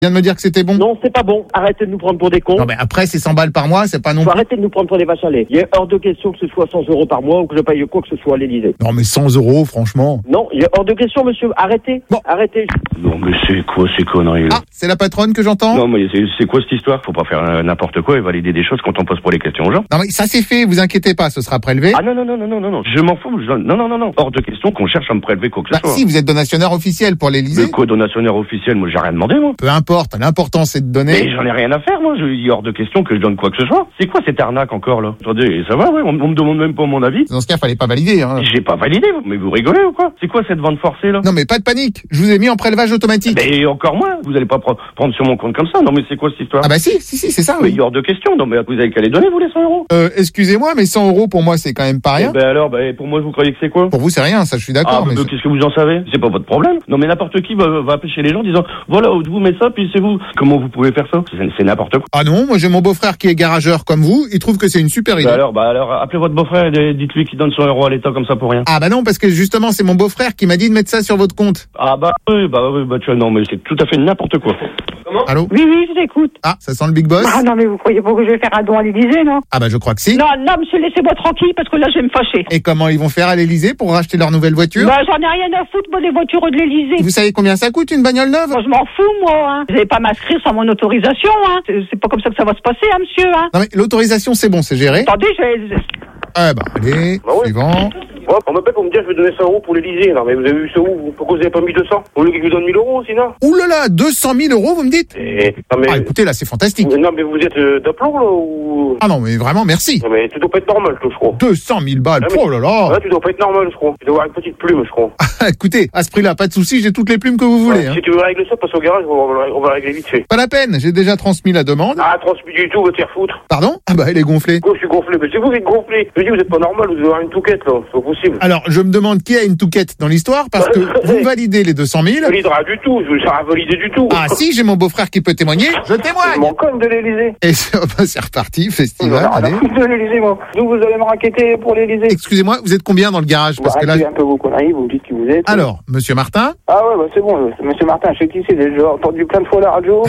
vient de me dire que c'était bon. Non, c'est pas bon. Arrêtez de nous prendre pour des cons. Non, mais après, c'est 100 balles par mois, c'est pas non Faut plus. arrêter de nous prendre pour des vaches à lait. Il y a hors de question que ce soit 100 € par mois ou que je paye quoi que ce soit à l'Élysée. Non, mais 100 €, franchement. Non, il y a hors de question, monsieur. Arrêtez. Bon. Arrêtez. Non mais c'est quoi ces conneries là? Ah, c'est la patronne que j'entends? Non mais c'est quoi cette histoire? Faut pas faire n'importe quoi et valider des choses quand on pose pour les questions aux gens. Non, mais ça c'est fait, vous inquiétez pas, ce sera prélevé. Ah non, je m'en fous, non, hors de question qu'on cherche à me prélever quoi que ce soit. Si, vous êtes donationnaire officiel pour l'Élysée. Mais quoi, donationnaire officiel? Moi j'ai rien demandé moi. Peu importe, l'important c'est de donner. Mais j'en ai rien à faire moi, je dis hors de question que je donne quoi que ce soit. C'est quoi cette arnaque encore là? Attendez, ça va, ouais, on me demande même pas mon avis. Dans ce cas, fallait pas valider, hein. J'ai pas validé, mais vous rigolez ou quoi? C'est quoi cette vente forcée là? Non, mais pas de panique, je vous ai mis en prélevage automatique. Mais encore moins, vous allez pas prendre sur mon compte comme ça. Non mais c'est quoi cette histoire? Ah bah si, c'est ça, Mais oui. hors de question, non mais vous avez qu'à les donner vous les 100 €. Excusez-moi, mais 100 € pour moi c'est quand même pas rien. Ben alors, pour moi vous croyez que c'est quoi? Pour vous c'est rien, ça je suis d'accord. Ah, mais mais qu'est-ce que vous en savez? C'est pas votre problème. Non, mais n'importe qui va appeler chez les gens en disant, voilà, vous mettez ça, puis c'est vous. Comment vous pouvez faire ça? C'est n'importe quoi. Ah non, moi j'ai mon beau-frère qui est garageur comme vous, il trouve que c'est une super idée. Alors, appelez votre beau-frère et dites-lui qu'il donne 100 € à l'État comme ça pour rien. Ah bah non, parce que justement c'est mon beau-frère qui m'a dit de mettre ça sur votre compte. Ah oui, tu vois, non, mais c'est tout à fait n'importe quoi. Comment? Allô? Oui, je t'écoute. Ah, ça sent le big boss? Ah non, mais vous croyez pas que je vais faire un don à l'Élysée, non? Ah bah je crois que si. Non, monsieur, laissez-moi tranquille, parce que là, je vais me fâcher. Et comment ils vont faire à l'Élysée pour racheter leur nouvelle voiture? Bah, j'en ai rien à foutre, moi, des voitures de l'Élysée. Vous savez combien ça coûte une bagnole neuve? Moi, je m'en fous, moi, hein. Vous n'allez pas m'inscrire sans mon autorisation, hein. C'est pas comme ça que ça va se passer, hein, monsieur, hein. Non mais l'autorisation c'est bon, c'est géré. Attendez, je vais... Ah bah allez, Bah ouais. suivant. Ouais, on m'appelle pour me dire que je vais donner 100 € pour l'Élysée. Non, mais vous avez vu ça où? Pourquoi vous avez pas mis 200? Au lieu que je vous donne 1000 € aussi, non? Ouh là là, 200 000 € vous me dites? Non, mais... Ah écoutez là c'est fantastique. Non, mais vous êtes d'aplomb, là, ou... Ah non mais vraiment merci. Non, mais tu dois pas être normal, je crois. 200 000 balles, Ah, mais- oh là là. Ouais, tu dois pas être normal, je crois. Tu dois avoir une petite plume, je crois. Écoutez, à ce prix-là, pas de souci, j'ai toutes les plumes que vous voulez. Hein. Si tu veux régler ça, passe au garage, on va régler vite fait. Pas la peine, j'ai déjà transmis la demande. Ah, transmis du tout, va te faire foutre. Pardon? Ah bah elle est gonflée. Pourquoi je suis gonflé? Mais c'est vous qui êtes gonflé. Je dis, vous êtes pas normal, vous devez avoir une touquette, là. C'est pas possible. Alors je me demande qui a une touquette dans l'histoire parce que vous validez les 200 000. Je validera du tout, je vais ça valider du tout. Ah si, j'ai mon beau-frère qui peut témoigner, je Je témoigne. m'en conne de l'Élysée. Et c'est reparti, festival, allez. De l'Élysée, moi. D'où vous allez me raqueter pour l'Élysée? Excusez-moi, vous êtes combien dans le garage? Parce que là... Arrêtez un peu vos conneries, vous me dites qui vous êtes. Alors, monsieur Martin? Ah ouais, bah c'est bon, monsieur Martin, je sais qui c'est, j'ai déjà entendu plein de fois la radio.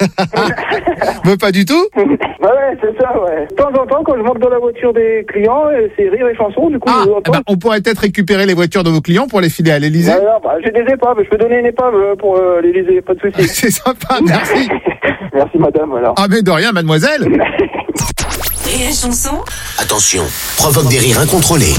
Mais pas du tout? Bah ouais, c'est ça, ouais. De temps en temps, quand je monte dans la voiture des clients, c'est rire et chanson, du coup, Ah, je eh entends. ben, on pourrait peut-être récupérer les voitures de vos clients pour les filer à l'Élysée. Non, bah, j'ai des épaves, je peux donner une épave pour l'Élysée, pas de soucis. C'est sympa, merci. Merci madame, alors. Ah mais de rien, mademoiselle. Rire et chanson. Attention, provoque des rires incontrôlés.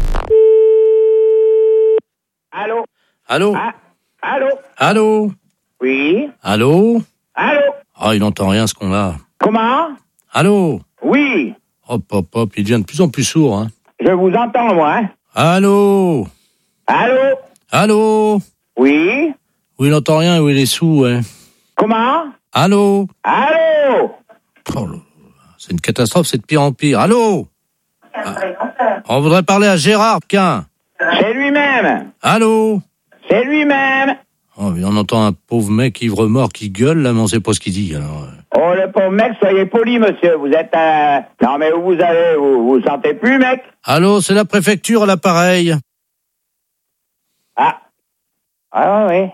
Allô? Allô? Ah, allô? Allô? Oui? Allô? Allô? Ah, il n'entend rien ce qu'on a. Comment? Allô? Oui, Hop, il devient de plus en plus sourd, hein. je vous entends, moi, hein. Allô? Allô? Allô? Oui? Oui, il n'entend rien, oui, il est sourd, hein. Comment? Allô? Allô? Oh là là, c'est une catastrophe, c'est de pire en pire. Allô? Ah, on voudrait parler à Gérard Quin. C'est lui-même. Allô? C'est lui-même. Oh, mais on entend un pauvre mec ivre-mort qui gueule, là, mais on sait pas ce qu'il dit, alors. Oh, le pauvre mec, soyez poli, monsieur. Vous êtes Non, mais où vous allez? Vous sentez plus, mec? Allô, c'est la préfecture à l'appareil. Ah. Ah, oui.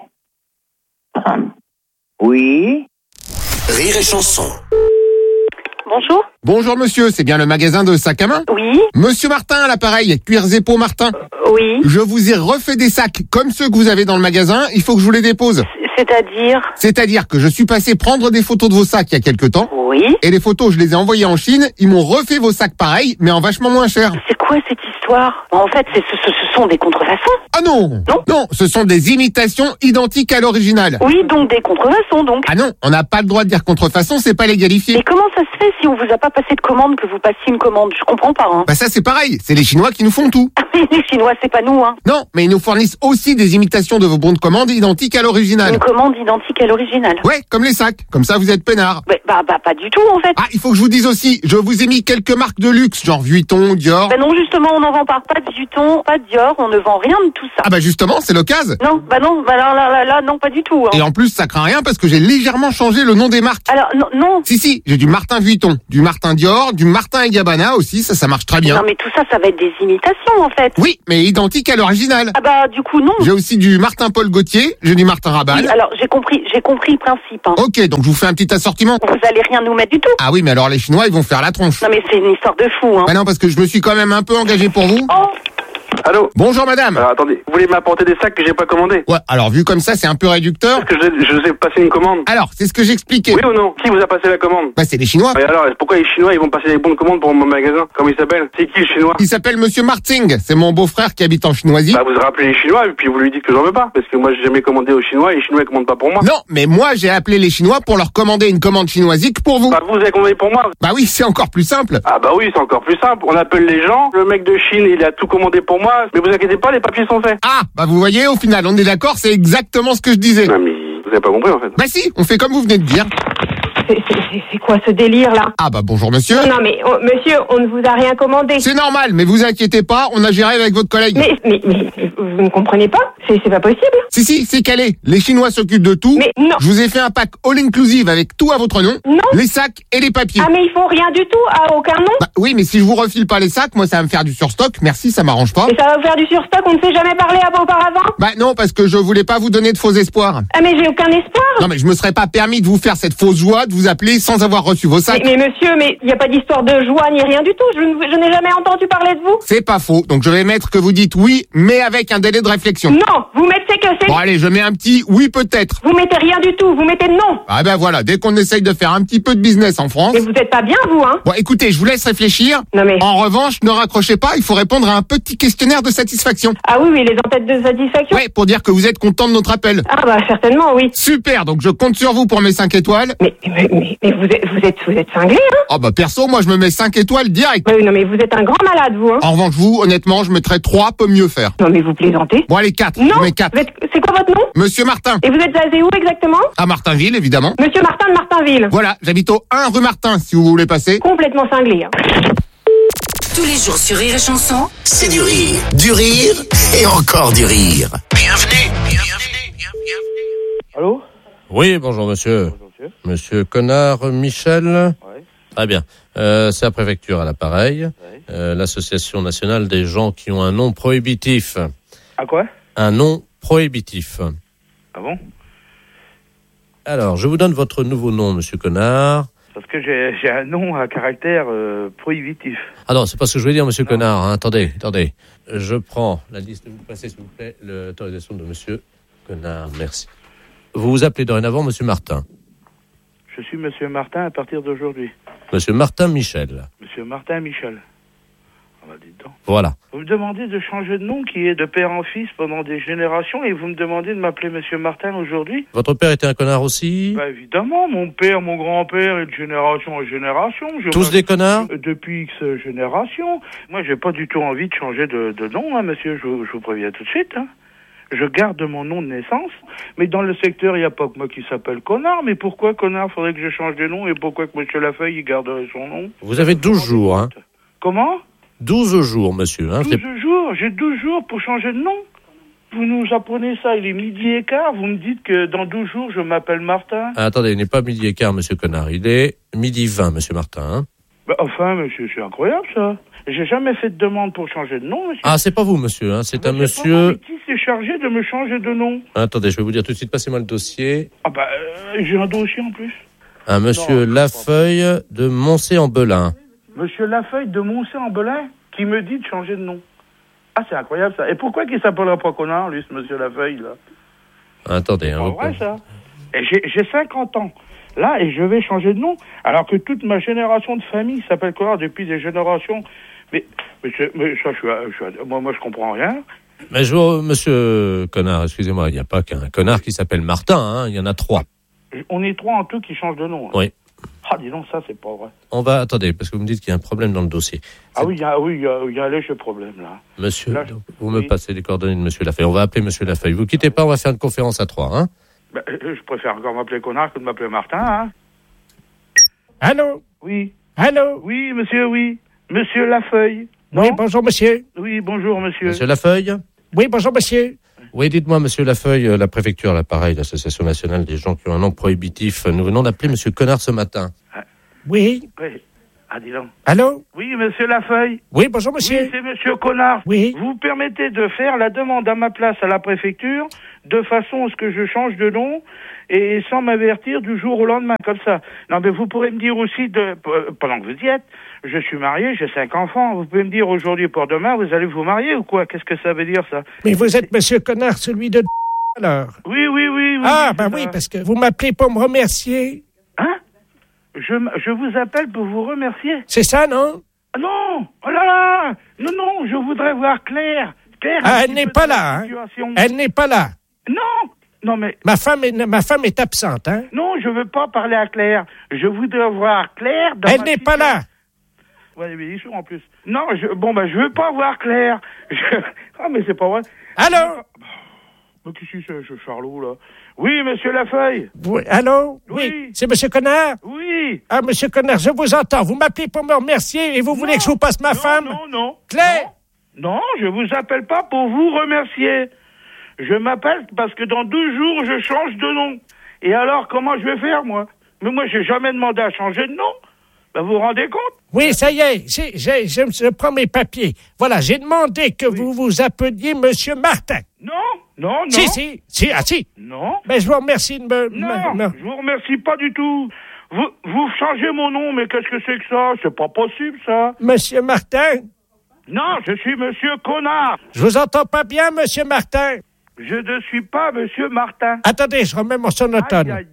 Oui? Rire et chanson. Bonjour? Bonjour monsieur, c'est bien le magasin de sacs à main? Oui? Monsieur Martin à l'appareil, Cuirs et Peaux Martin. Oui? Je vous ai refait des sacs comme ceux que vous avez dans le magasin, il faut que je vous les dépose. C'est-à-dire? C'est-à-dire que je suis passé prendre des photos de vos sacs il y a quelques temps, Oui? et les photos je les ai envoyées en Chine, ils m'ont refait vos sacs pareils, mais en vachement moins cher. C'est quoi cette histoire? En fait, ce sont des contrefaçons. Ah non! Non. Non, ce sont des imitations identiques à l'original. Oui, donc des contrefaçons, donc. Ah non, on n'a pas le droit de dire contrefaçon, c'est pas légalifié. Mais comment ça se fait si on vous a pas passé de commande que vous passiez une commande? Je comprends pas, hein. Bah ça c'est pareil, c'est les Chinois qui nous font tout. Les Chinois, c'est pas nous, hein. Non, mais ils nous fournissent aussi des imitations de vos bons de commande identiques à l'original. Une commande identique à l'original. Ouais, comme les sacs, comme ça vous êtes peinards. Bah, pas du tout, en fait. Ah, il faut que je vous dise aussi, je vous ai mis quelques marques de luxe, genre Vuitton, Dior. Bah non, justement, on n'en vend pas de Vuitton, pas de Dior, on ne vend rien de tout ça. Ah bah justement, c'est l'occasion. Non, là, non, pas du tout. Hein. Et en plus, ça craint rien parce que j'ai légèrement changé le nom des marques. Alors, non, Si, j'ai du Martin Vuitton, du Martin Martin Dior, du Martin et Gabbana aussi, ça marche très bien. Non, mais tout ça, ça va être des imitations, en fait. Oui, mais identique à l'original. Ah bah, du coup, non. J'ai aussi du Martin Paul Gaultier, j'ai du Martin Rabanne. Oui, alors, j'ai compris le principe. Hein. Ok, donc je vous fais un petit assortiment. Vous allez rien nous mettre du tout. Ah oui, mais alors les Chinois, ils vont faire la tronche. Non, mais c'est une histoire de fou, hein. Bah non, parce que je me suis quand même un peu engagé pour vous. Oh, Allô? Bonjour madame. Alors attendez, vous voulez m'apporter des sacs que j'ai pas commandés? Ouais, alors vu comme ça, c'est un peu réducteur. Parce que je vous ai passé une commande. Alors, c'est ce que j'expliquais. Oui ou non? Qui vous a passé la commande? Bah c'est les Chinois. Et alors, pourquoi les Chinois ils vont passer des bons de commande pour mon magasin? Comment il s'appelle? C'est qui le Chinois? Il s'appelle Monsieur Marting, c'est mon beau-frère qui habite en Chinoisie. Bah vous rappelez les Chinois et puis vous lui dites que j'en veux pas. Parce que moi j'ai jamais commandé aux Chinois et les Chinois ils commandent pas pour moi. Non, mais moi j'ai appelé les Chinois pour leur commander une commande chinoisique pour vous. Bah vous avez commandé pour moi. Bah oui, c'est encore plus simple. Ah bah oui, c'est encore plus simple. On appelle les gens, le mec de Chine il a tout commandé pour moi. Mais vous inquiétez pas, les papiers sont faits. Ah, bah vous voyez, au final, on est d'accord, c'est exactement ce que je disais. Non mais vous avez pas compris en fait. Bah si, on fait comme vous venez de dire. c'est quoi ce délire-là? Ah bah bonjour monsieur. Non, mais, monsieur, on ne vous a rien commandé. C'est normal, mais vous inquiétez pas, on a géré avec votre collègue. Mais, vous ne comprenez pas? C'est pas possible. Si, c'est calé. Les Chinois s'occupent de tout. Mais non. Je vous ai fait un pack all-inclusive avec tout à votre nom. Non. Les sacs et les papiers. Ah, mais ils font rien du tout, à aucun nom. Bah oui, mais si je vous refile pas les sacs, moi ça va me faire du surstock. Merci, ça m'arrange pas. Et ça va vous faire du surstock, on ne s'est jamais parlé auparavant? Bah non, parce que je voulais pas vous donner de faux espoirs. Ah, mais j'ai aucun espoir. Non, mais je me serais pas permis de vous faire cette fausse joie de vous appeler sans avoir reçu vos sacs. Mais monsieur, mais il n'y a pas d'histoire de joie ni rien du tout. Je n'ai jamais entendu parler de vous. C'est pas faux. Donc je vais mettre que vous dites oui, mais avec un délai de réflexion. Non, vous mettez que c'est... Bon allez, je mets un petit oui peut-être. Vous mettez rien du tout, vous mettez non. Ah ben voilà, dès qu'on essaye de faire un petit peu de business en France. Mais vous êtes pas bien, vous, hein? Bon écoutez, je vous laisse réfléchir. Non mais... En revanche, ne raccrochez pas, il faut répondre à un petit questionnaire de satisfaction. Ah oui, les en-têtes de satisfaction? Ouais, pour dire que vous êtes content de notre appel. Ah bah certainement, oui. Super, donc je compte sur vous pour mes 5 étoiles. Mais vous êtes cinglé, hein? Oh bah perso, moi je me mets 5 étoiles direct. Oui, non mais vous êtes un grand malade, vous, hein? En revanche, vous, honnêtement, je mettrais 3, peut mieux faire. Non mais vous plaisantez. Bon allez, 4, Non, je mets 4. c'est quoi votre nom? Monsieur Martin. Et vous êtes basé où exactement? À Martinville, évidemment. Monsieur Martin de Martinville. Voilà, j'habite au 1 rue Martin, si vous voulez passer. Complètement cinglé, hein. Tous les jours sur Rire et Chanson, C'est du rire et encore du rire. Bienvenue. Allô? Oui, bonjour monsieur. Monsieur Connard Michel. Ouais. Très bien. C'est la préfecture à l'appareil. Ouais. L'Association nationale des gens qui ont un nom prohibitif. À quoi? Un nom prohibitif. Ah bon? Alors, je vous donne votre nouveau nom, monsieur Connard. Parce que j'ai un nom à caractère prohibitif. Ah non, c'est pas ce que je voulais dire, monsieur Connard. Hein. Attendez. Je prends la liste. Vous passez, s'il vous plaît, l'autorisation de monsieur Connard. Merci. Vous vous appelez dorénavant monsieur Martin. Je suis monsieur Martin à partir d'aujourd'hui. Monsieur Martin Michel. Monsieur Martin Michel. Ah bah dites donc. Voilà. Vous me demandez de changer de nom qui est de père en fils pendant des générations et vous me demandez de m'appeler monsieur Martin aujourd'hui? Votre père était un connard aussi? Bah évidemment, mon père, mon grand-père et de génération en génération. Tous des connards? Depuis X générations. Moi j'ai pas du tout envie de changer de nom, hein, monsieur, je vous préviens tout de suite. Hein. Je garde mon nom de naissance, mais dans le secteur, il n'y a pas que moi qui s'appelle Connard. Mais pourquoi Connard faudrait que je change de nom et pourquoi que monsieur Lafeuille, il garderait son nom? Vous avez 12 jours, hein? Comment? 12 jours, monsieur. Hein, 12 jours? J'ai 12 jours pour changer de nom? Vous nous apprenez ça, il est midi et quart, vous me dites que dans 12 jours, je m'appelle Martin? Ah, attendez, il n'est pas midi et quart, monsieur Connard. Il est midi 20, monsieur Martin. Hein. Bah, enfin, monsieur, c'est incroyable, ça. J'ai jamais fait de demande pour changer de nom, monsieur. Ah, c'est pas vous, monsieur. Hein, c'est un Mais monsieur... qui s'est chargé de me changer de nom? Attendez, je vais vous dire tout de suite. Passez-moi le dossier. Ah bah, j'ai un dossier en plus. Un monsieur Non, Lafeuille de Moncé-en-Belin. Monsieur Lafeuille de Moncé-en-Belin qui me dit de changer de nom. Ah, c'est incroyable, ça. Et pourquoi qu'il s'appellera pas Connard, lui, ce monsieur Lafeuille, là? Attendez. C'est pas vrai, ça. Et j'ai 50 ans. Là, et je vais changer de nom, alors que toute ma génération de famille s'appelle Connard depuis des générations. Mais ça, moi, je comprends rien. Mais monsieur Connard, excusez-moi, il n'y a pas qu'un connard qui s'appelle Martin, hein, il y en a 3. On est 3 en tout qui changent de nom. Hein. Oui. Ah, dis donc, ça, c'est pas vrai. Attendez, parce que vous me dites qu'il y a un problème dans le dossier. Ah oui, il y a un léger problème, là. Monsieur, là, vous me passez les coordonnées de monsieur Lafeuille. On va appeler monsieur Lafeuille. Vous quittez pas, on va faire une conférence à 3, hein. Ben, je préfère encore m'appeler Connard que de m'appeler Martin, hein. Allô? Oui. Allô? Oui, monsieur, oui. Monsieur Lafeuille. Oui, bonjour, monsieur. Oui, bonjour, monsieur. Monsieur Lafeuille? Oui, bonjour, monsieur. Oui, dites-moi, monsieur Lafeuille, la préfecture, l'appareil, l'Association nationale des gens qui ont un nom prohibitif. Nous venons d'appeler monsieur Connard ce matin. Oui. Oui. Ah, dis donc. Allô? Oui, monsieur Lafeuille. Oui, bonjour, monsieur. Oui, c'est monsieur Connard. Oui. Vous permettez de faire la demande à ma place à la préfecture de façon à ce que je change de nom et sans m'avertir du jour au lendemain, comme ça. Non, mais vous pourrez me dire aussi, pendant que vous y êtes, je suis marié, j'ai 5 enfants. Vous pouvez me dire aujourd'hui pour demain, vous allez vous marier ou quoi? Qu'est-ce que ça veut dire, ça? Mais vous êtes monsieur Connard, celui de alors. Oui. Ah, ben oui, parce que vous m'appelez pour me remercier. Hein? Je vous appelle pour vous remercier. C'est ça, non? Ah non! Oh là là! Non, je voudrais voir Claire. Claire, Ah, elle n'est pas là, hein? Elle n'est pas là. Non, mais... Ma femme est absente, hein? Non, je veux pas parler à Claire. Je voudrais voir Claire dans Elle n'est pas là. Ouais, mais ils sont en plus. Non, je veux pas voir Claire. Ah, mais c'est pas vrai. Allô? Mais qu'est-ce que c'est, ce Charlot, là? Oui, monsieur Lafeuille. Oui, allô? Oui. C'est monsieur Connard? Oui. Ah, monsieur Connard, je vous entends. Vous m'appelez pour me remercier et vous voulez que je vous passe ma femme? Non. Claire? Non, je vous appelle pas pour vous remercier. Je m'appelle parce que dans 12 jours, je change de nom. Et alors, comment je vais faire, moi? Mais moi, j'ai jamais demandé à changer de nom. Ben, vous vous rendez compte? Oui, ça y est. Je prends mes papiers. Voilà, j'ai demandé que vous vous appeliez monsieur Martin. Non. Si. Non. Mais je vous remercie de me... Non, je vous remercie pas du tout. Vous changez mon nom, mais qu'est-ce que c'est que ça? C'est pas possible, ça. Monsieur Martin? Non, je suis monsieur Connard. Je vous entends pas bien, monsieur Martin. Je ne suis pas monsieur Martin. Attendez, je remets mon sonotone. Aïe,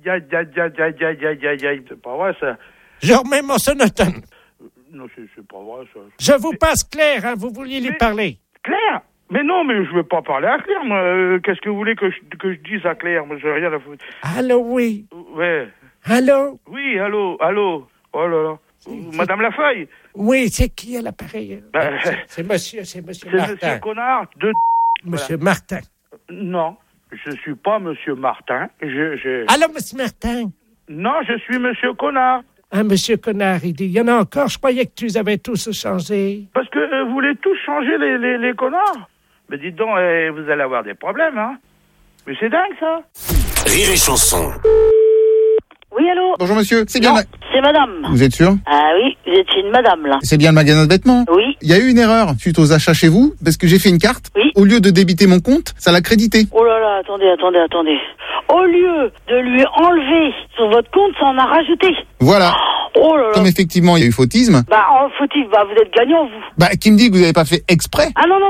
c'est pas vrai, ça. Je remets mon sonotone. Non, c'est pas vrai, ça. Je vous passe Claire, hein, vous vouliez lui parler. Claire? Mais non, mais je veux pas parler à Claire, moi. Qu'est-ce que vous voulez que je dise à Claire? Moi, j'ai rien à foutre. Allô, oui. Ouais. Allô? Oui, allô. Oh là là. Madame Lafeuille? Oui, c'est qui à l'appareil? C'est monsieur Martin. C'est monsieur Connard de... Monsieur Martin. Non, je suis pas monsieur Martin. Allô, monsieur Martin? Non, je suis monsieur Connard. Ah, monsieur Connard, il dit, il y en a encore, je croyais que tu les avais tous changés. Parce que vous voulez tous changer les connards? Mais dites donc, vous allez avoir des problèmes, hein? Mais c'est dingue, ça. Rire et chanson. Oui, allô? Bonjour monsieur, c'est bien... Non, c'est madame. Vous êtes sûr? Ah oui, vous êtes une madame, là. C'est bien le magasin de vêtements? Oui. Il y a eu une erreur suite aux achats chez vous, parce que j'ai fait une carte. Oui. Au lieu de débiter mon compte, ça l'a crédité. Oh là là, attendez. Au lieu de lui enlever sur votre compte, ça en a rajouté. Voilà. Oh là là. Comme effectivement il y a eu fautisme. En fautif, vous êtes gagnant, vous. Qui me dit que vous n'avez pas fait exprès? Ah non.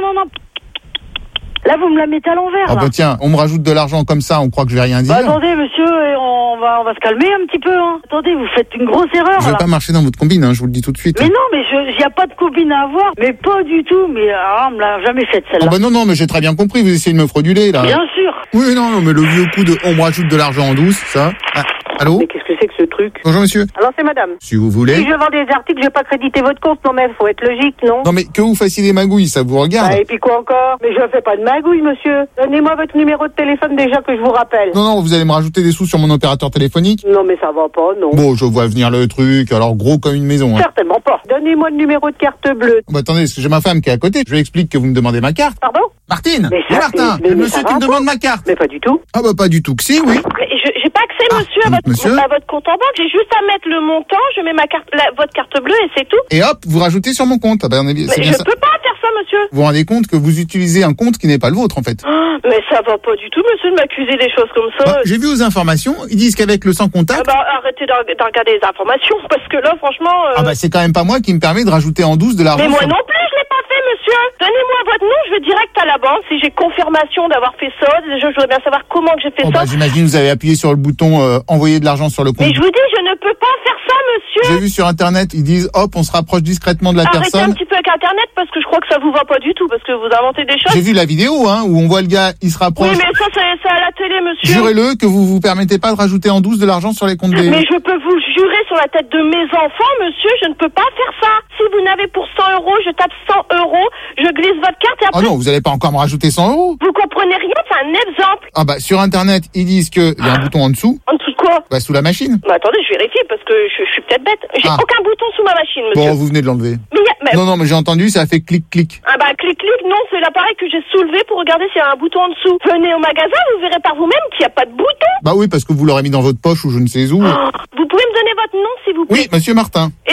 Là, vous me la mettez à l'envers, là. Tiens, on me rajoute de l'argent comme ça, on croit que je vais rien dire. Attendez, monsieur, on va se calmer un petit peu, hein. Attendez, vous faites une grosse erreur, Je vais là. pas marcher dans votre combine, hein, je vous le dis tout de suite. Mais non, mais il y a pas de combine à avoir. Mais pas du tout, mais on me l'a jamais faite, celle-là. Non, mais j'ai très bien compris, vous essayez de me frauduler, là. Bien sûr. Oui, non, mais le vieux coup de on me rajoute de l'argent en douce, ça. Allô? Mais qu'est-ce que c'est que ce truc? Bonjour monsieur. Alors c'est madame. Si vous voulez. Si je vends des articles, je vais pas créditer votre compte, non mais faut être logique, non? Non mais que vous fassiez des magouilles, ça vous regarde. Et puis quoi encore? Mais je fais pas de magouille, monsieur. Donnez-moi votre numéro de téléphone déjà que je vous rappelle. Non, vous allez me rajouter des sous sur mon opérateur téléphonique? Non mais ça va pas, non. Bon, je vois venir le truc, alors gros comme une maison. Hein. Certainement pas. Donnez-moi le numéro de carte bleue. Attendez, parce que j'ai ma femme qui est à côté, je lui explique que vous me demandez ma carte. Pardon? Martine! Mais Martin! mais le monsieur qui me demande ma carte! Mais pas du tout. Ah pas du tout que si, oui. Mais j'ai pas accès, monsieur, à votre compte en banque. J'ai juste à mettre le montant, je mets votre carte bleue et c'est tout. Et hop, vous rajoutez sur mon compte. Mais je peux pas faire ça, monsieur. Vous vous rendez compte que vous utilisez un compte qui n'est pas le vôtre, en fait. Mais ça va pas du tout, monsieur, de m'accuser des choses comme ça. J'ai vu aux informations, ils disent qu'avec le sans contact... arrêtez de regarder les informations, parce que là, franchement... c'est quand même pas moi qui me permet de rajouter en douce de l'argent. Mais moi non plus, je l'ai pas fait, monsieur. Donnez-moi votre nom, je vais direct à la banque, si j'ai confirmation d'avoir fait ça. Déjà, je voudrais bien savoir comment que j'ai fait ça. J'imagine que vous avez appuyé sur le bouton envoyer de l'argent sur le compte. Mais je vous dis, je ne peux pas faire ça, monsieur. J'ai vu sur Internet, ils disent, hop, on se rapproche discrètement de la personne. Arrêtez un petit peu avec Internet, parce que je crois que ça vous va pas du tout, parce que vous inventez des choses. J'ai vu la vidéo, où on voit le gars, il se rapproche. Oui, mais ça, c'est à la télé, monsieur. Jurez-le que vous permettez pas de rajouter en douce de l'argent sur les comptes des... Mais je peux vous jurer sur la tête de mes enfants, monsieur, je ne peux pas faire ça. Si vous n'avez pour 100 €, je tape 100 €, je glisse votre carte et après... Oh non, vous allez pas encore me rajouter 100 €. Vous comprenez rien, c'est un exemple. Sur Internet, ils disent qu'il y a un bouton en dessous. En dessous de quoi? Sous la machine. Attendez, je vérifie parce que je suis peut-être bête. J'ai aucun bouton sous ma machine, monsieur. Bon, vous venez de l'enlever. Mais Non, mais j'ai entendu, ça a fait clic-clic. Clic, non, c'est l'appareil que j'ai soulevé pour regarder s'il y a un bouton en dessous. Venez au magasin, vous verrez par vous-même qu'il n'y a pas de bouton. Oui, parce que vous l'aurez mis dans votre poche ou je ne sais où. Vous pouvez me donner votre nom, s'il vous plaît? Oui, monsieur Martin. Et le montant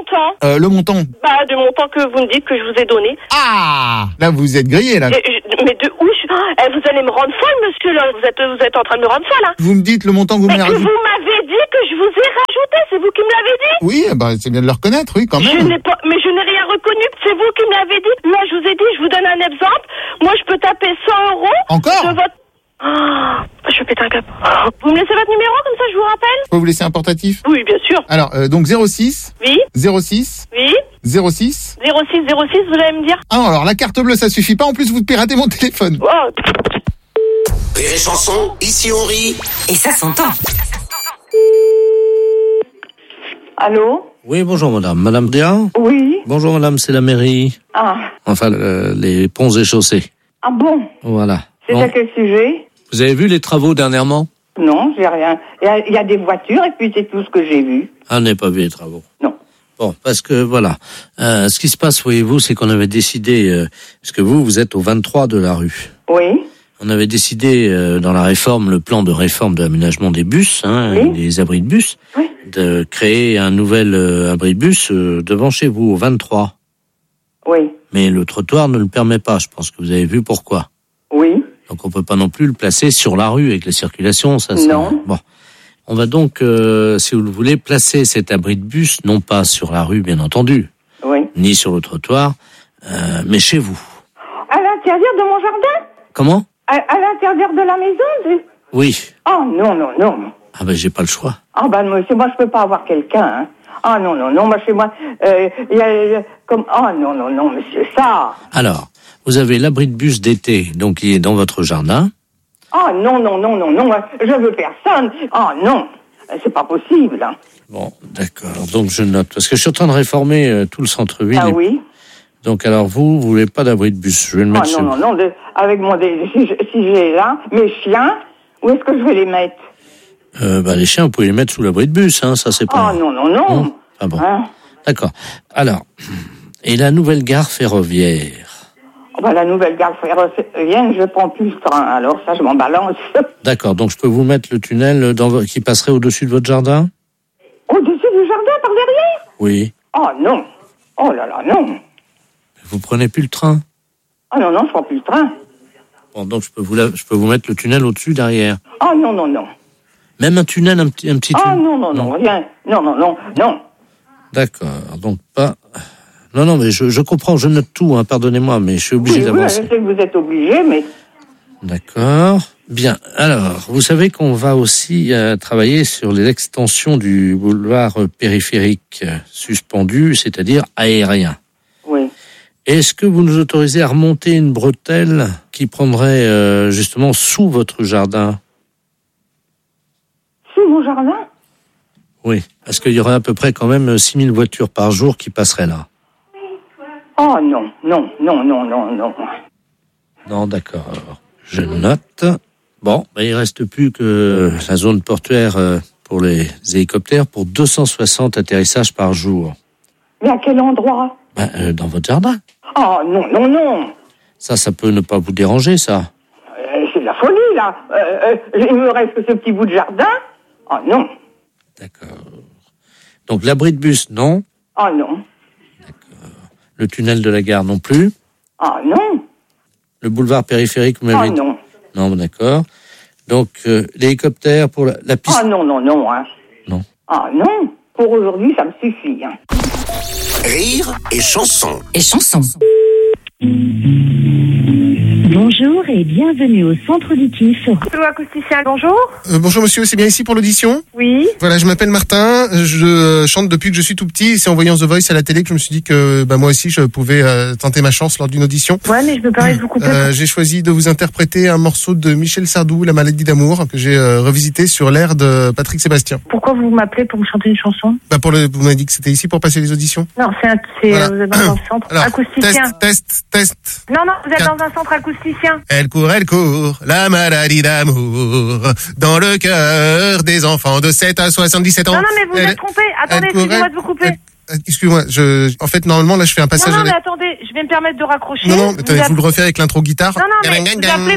montant. Le montant. Bah, du montant que vous me dites que je vous ai donné. Ah, là, vous êtes grillé, là. Mais de où vous allez me rendre folle, monsieur, là. Vous êtes en train de me rendre folle, hein. Vous me dites le montant que vous mais m'avez rajouté. vous m'avez dit que je vous ai rajouté. C'est vous qui me l'avez dit. Oui, bah, c'est bien de le reconnaître, oui, quand même. Mais je n'ai rien reconnu. C'est vous qui me l'avez dit. Là, je vous ai dit, je vous donne un exemple. Moi, je peux taper 100 euros. Encore de votre... je vais péter un câble. Vous me laissez votre numéro, comme ça, je vous rappelle. Je peux vous laisser un portatif? Oui, bien sûr. Alors, donc 06. Oui. 06. Oui. 06. 06, vous allez me dire. Ah, alors la carte bleue, ça suffit pas. En plus, vous piratez mon téléphone. Oh. Rire et chanson, ici on rit. Et ça s'entend. Allô? Oui, bonjour madame. Madame Déa? Oui. Bonjour madame, c'est la mairie. Ah. Enfin, les ponts et chaussées. Ah bon? Voilà. C'est Bon. à quel sujet? Vous avez vu les travaux dernièrement? Non, j'ai rien. Il y a des voitures et puis c'est tout ce que j'ai vu. Ah, on n'a pas vu les travaux. Non. Bon, parce que voilà. Ce qui se passe, voyez-vous, c'est qu'on avait décidé, parce que vous êtes au 23 de la rue. Oui. On avait décidé dans la réforme, le plan de réforme de l'aménagement des bus, Oui. des abris de bus, Oui. de créer un nouvel abri de bus devant chez vous, au 23. Oui. Mais le trottoir ne le permet pas, je pense que vous avez vu pourquoi. Oui. Donc on peut pas non plus le placer sur la rue avec la circulation, ça. Non. Bon. On va donc, si vous le voulez, placer cet abri de bus, non pas sur la rue, bien entendu, Oui. ni sur le trottoir, mais chez vous. À l'intérieur de mon jardin? Comment? À l'intérieur de la maison? Oui. Oh non, non, non. Ah ben j'ai pas le choix. Ah ben monsieur, moi je peux pas avoir quelqu'un. Hein. Ah non, non, non, moi chez moi, y a comme... Oh non, non, non, monsieur, ça... Alors, vous avez l'abri de bus d'été, donc qui est dans votre jardin. Oh non, non, non, non, non, je veux personne. Oh non, c'est pas possible. Hein. Bon, d'accord, donc je note, parce que je suis en train de réformer tout le centre-ville. Ah oui. Donc alors vous voulez pas d'abri de bus, je vais le mettre non, non, non, avec si j'ai là, mes chiens, où est-ce que je vais les mettre? Les chiens, vous pouvez les mettre sous l'abri de bus, hein, ça c'est pas... Oh non, non, non. Ah bon, Hein? D'accord. Alors, et la nouvelle gare ferroviaire? La nouvelle gare ferroviaire, je prends plus le train, alors ça je m'en balance. D'accord, donc je peux vous mettre le tunnel qui passerait au-dessus de votre jardin? Au-dessus du jardin, par derrière? Oui. Oh non. Oh là là, non. Vous prenez plus le train? Ah non, non, je prends plus le train. Bon, donc je peux vous mettre le tunnel au-dessus, derrière. Oh non, non, non. Même un tunnel, un petit tunnel? Oh non, non, non, rien. Non, non, non, non. D'accord, donc pas... Non, non, mais je comprends, je note tout, hein, pardonnez-moi, mais je suis obligé d'avancer. Oui, je sais que vous êtes obligé, mais... D'accord. Bien, alors, vous savez qu'on va aussi travailler sur les extensions du boulevard périphérique suspendu, c'est-à-dire aérien. Oui. Est-ce que vous nous autorisez à remonter une bretelle qui prendrait justement sous votre jardin? Sous mon jardin? Oui, parce qu'il y aurait à peu près quand même 6000 voitures par jour qui passeraient là. Oh non, non, non, non, non, non. Non, d'accord. Je note. Bon, il reste plus que la zone portuaire pour les hélicoptères pour 260 atterrissages par jour. Mais à quel endroit? Dans votre jardin. Oh non, non, non. Ça peut ne pas vous déranger, ça. C'est de la folie, là. Il me reste que ce petit bout de jardin. Oh non. D'accord. Donc l'abri de bus, non. Oh non. D'accord. Le tunnel de la gare, non plus. Oh non. Le boulevard périphérique, vous m'avez dit. Oh non. Non, d'accord. Donc l'hélicoptère pour la piste. Oh non, non, non. Hein. Non. Oh non. Pour aujourd'hui, ça me suffit. Hein. Rire et chanson. Et chanson. Bonjour et bienvenue au centre auditif. Acousticien, bonjour. Bonjour monsieur, c'est bien ici pour l'audition? Oui. Voilà, je m'appelle Martin, je chante depuis que je suis tout petit. C'est en voyant The Voice à la télé que je me suis dit que moi aussi je pouvais tenter ma chance lors d'une audition. Ouais, mais je me permets de vous couper. J'ai choisi de vous interpréter un morceau de Michel Sardou, La maladie d'amour, que j'ai revisité sur l'air de Patrick Sébastien. Pourquoi vous m'appelez pour me chanter une chanson? Vous m'avez dit que c'était ici pour passer les auditions? Non, Voilà. vous êtes dans un centre Alors, acousticien. Test. Non, vous êtes dans un centre acousticien. Elle court, la maladie d'amour, dans le cœur des enfants de 7 à 77 ans. Non, mais vous êtes trompé. Attendez, excusez-moi de vous couper. excusez-moi, en fait, normalement, là, je fais un passage Non, mais attendez, je vais me permettre de raccrocher. Non, attendez, vous le refaites avec l'intro guitare. Non, mais vous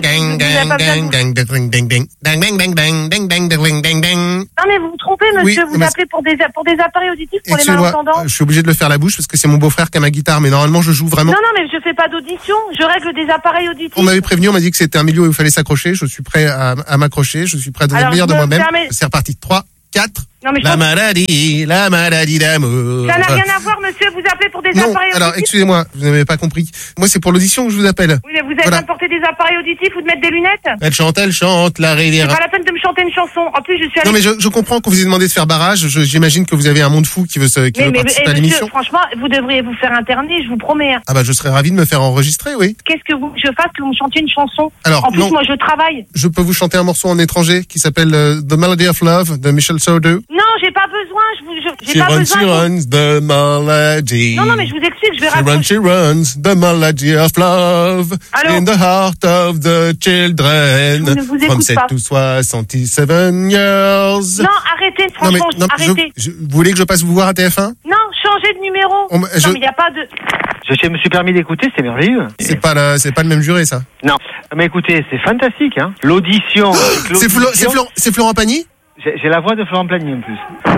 Non, mais vous vous trompez, monsieur, vous appelez pour des appareils auditifs pour les malentendants. Je suis obligé de le faire à la bouche parce que c'est mon beau-frère qui a ma guitare, mais normalement, je joue vraiment. Non, mais je fais pas d'audition, je règle des appareils auditifs. On m'avait prévenu, on m'a dit que c'était un milieu où il fallait s'accrocher, je suis prêt à m'accrocher, je suis prêt à donner le meilleur de moi-même. C'est reparti. 3, 4. Non, mais la maladie d'amour. Ça n'a rien à voir, monsieur, vous appelez pour des appareils auditifs. Alors, excusez-moi, vous n'avez pas compris. Moi, c'est pour l'audition que je vous appelle. Oui, mais vous êtes en train de porter des appareils auditifs ou de mettre des lunettes? Elle chante, la rivière. C'est pas la peine de me chanter une chanson. En plus, je suis allée... Non, mais je comprends qu'on vous ait demandé de faire barrage. J'imagine que vous avez un monde fou qui veut participer à l'émission. Franchement, vous devriez vous faire interner, je vous promets. Ah bah, je serais ravi de me faire enregistrer, oui. Qu'est-ce que je fasse que vous me chantiez une chanson? Alors, en plus, moi, je travaille. Je peux vous chanter un morceau en étranger qui s'appelle The Melody of Love de Michel Sardou. Non, j'ai pas besoin. J'ai pas besoin. She runs the melody. Non, mais je vous explique, je vais raconter. She runs the melody of love in the heart of the children. Je ne vous from écoute 7 pas. to 67 years. Non, arrêtez, franchement, arrêtez. Vous voulez que je passe vous voir à TF1? Non, changez de numéro. Non, mais il n'y a pas de... Je me suis permis d'écouter, c'est merveilleux. C'est pas le même juré, ça. Non, mais écoutez, c'est fantastique, hein. L'audition. C'est Florent Pagny? J'ai la voix de Florent Pagny en plus.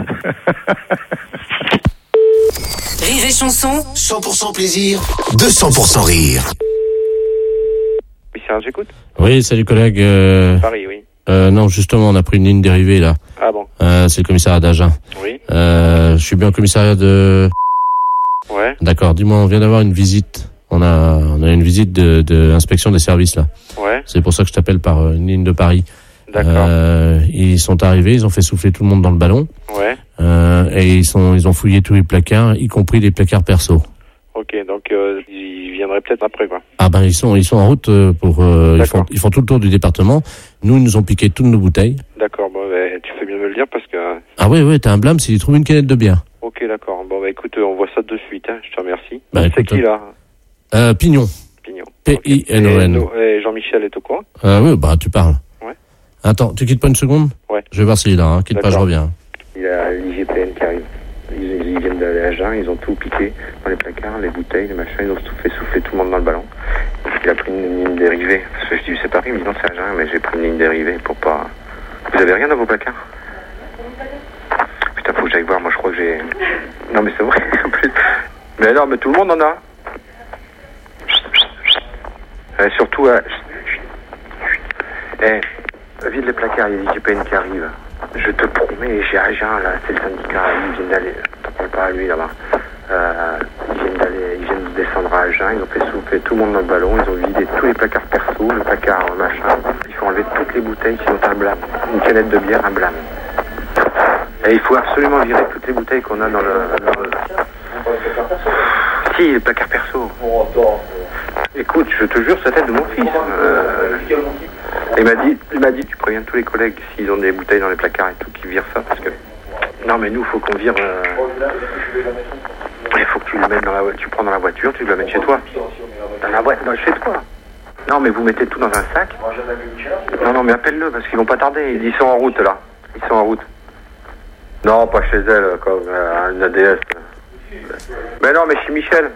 Rire et chanson. 100% plaisir, 200% rire. Oui, Serge, j'écoute. Oui, salut collègue. Paris, oui. Non, justement, on a pris une ligne dérivée là. Ah bon. C'est le commissariat d'Agen. Oui. Je suis bien au commissariat de... Ouais. D'accord, dis-moi, on vient d'avoir une visite. On a une visite de inspection des services là. Ouais. C'est pour ça que je t'appelle par une ligne de Paris. D'accord. Ils sont arrivés, ils ont fait souffler tout le monde dans le ballon. Ouais. Et ils ont fouillé tous les placards, y compris les placards perso. Ok, donc ils viendraient peut-être après, quoi. Ah ben ils sont en route pour ils font tout le tour du département. Nous, ils nous ont piqué toutes nos bouteilles. D'accord, bon, tu fais bien me le dire parce que... Ah oui, t'as un blâme s'ils trouvent une canette de bière. Ok, d'accord. Bon, écoute, on voit ça de suite, hein. Je te remercie. C'est qui, là? Pignon. P-I-N-O-N. Et Jean-Michel est au courant? Oui, tu parles. Ouais. Attends, tu quittes pas une seconde? Ouais. Je vais voir s'il est là, quitte pas, je reviens. Il y a l'IGPN qui arrive. Ils viennent d'aller à Agen, ils ont tout piqué dans les placards, les bouteilles, les machins, ils ont tout fait souffler tout le monde dans le ballon. Il a pris une ligne dérivée. Parce que je dis, c'est Paris, il me dit non, c'est Agen, mais j'ai pris une ligne dérivée pour pas... Vous avez rien dans vos placards? Putain, faut que j'aille voir, moi je crois que j'ai... Non mais c'est vrai, en plus... Mais alors, mais tout le monde en a. Surtout... vide les placards, il y a l'IGPN qui arrive. Je te promets, j'ai Agen, là, c'est le syndicat, ils viennent d'aller... T'en parles pas à lui, là-bas. Ils viennent de descendre à Agen, ils ont fait souffler tout le monde dans le ballon, ils ont vidé tous les placards perso, le placard machin. Il faut enlever toutes les bouteilles qui ont un blâme. Une canette de bière, un blâme. Et il faut absolument virer toutes les bouteilles qu'on a dans le... Si, les placards perso. Écoute, je te jure, c'est la tête de mon fils. Il m'a dit, tu préviens tous les collègues s'ils ont des bouteilles dans les placards et tout, qu'ils virent ça, parce que... Non, mais nous, faut qu'on vire... Il faut que tu le mettes dans la voiture, tu prends dans la voiture, tu le mets chez toi. Dans la voiture, chez toi. Non, mais vous mettez tout dans un sac. Non, mais appelle-le, parce qu'ils vont pas tarder. Ils sont en route, là. Ils sont en route. Non, pas chez elle, comme une ADS. Mais non, mais chez Michel.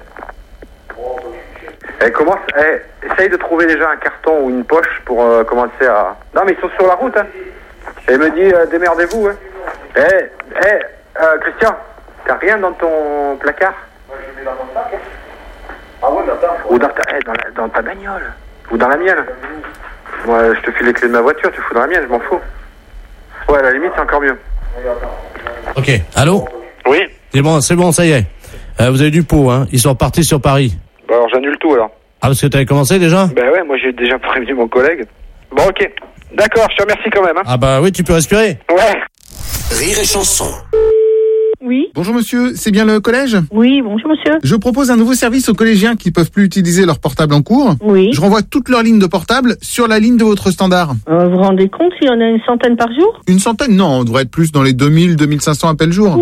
Essaye de trouver déjà un carton ou une poche pour commencer à... Non, mais ils sont sur la route, hein. Et il me dit, démerdez-vous, hein. Christian, t'as rien dans ton placard? Moi, je mets dans mon sac, hein. Ah ouais, ou dans ta bagnole. Ou dans la mienne. Moi, je te file les clés de ma voiture, tu fous dans la mienne, je m'en fous. Ouais, à la limite, c'est encore mieux. Ok, allô? Oui. C'est bon, ça y est. Vous avez du pot, hein. Ils sont repartis sur Paris. Bah alors, j'annule tout, alors. Ah, parce que t'avais commencé déjà? Ben ouais, moi j'ai déjà prévenu mon collègue. Bon, ok. D'accord, je te remercie quand même, hein. Ah bah oui, tu peux respirer. Ouais. Rire et chanson. Oui. Bonjour monsieur, c'est bien le collège? Oui, bonjour monsieur. Je propose un nouveau service aux collégiens qui peuvent plus utiliser leur portable en cours. Oui. Je renvoie toutes leurs lignes de portable sur la ligne de votre standard. Vous vous rendez compte s'il y en a une centaine par jour? Une centaine? Non, on devrait être plus dans les 2000, 2500 appels jour. Ouh,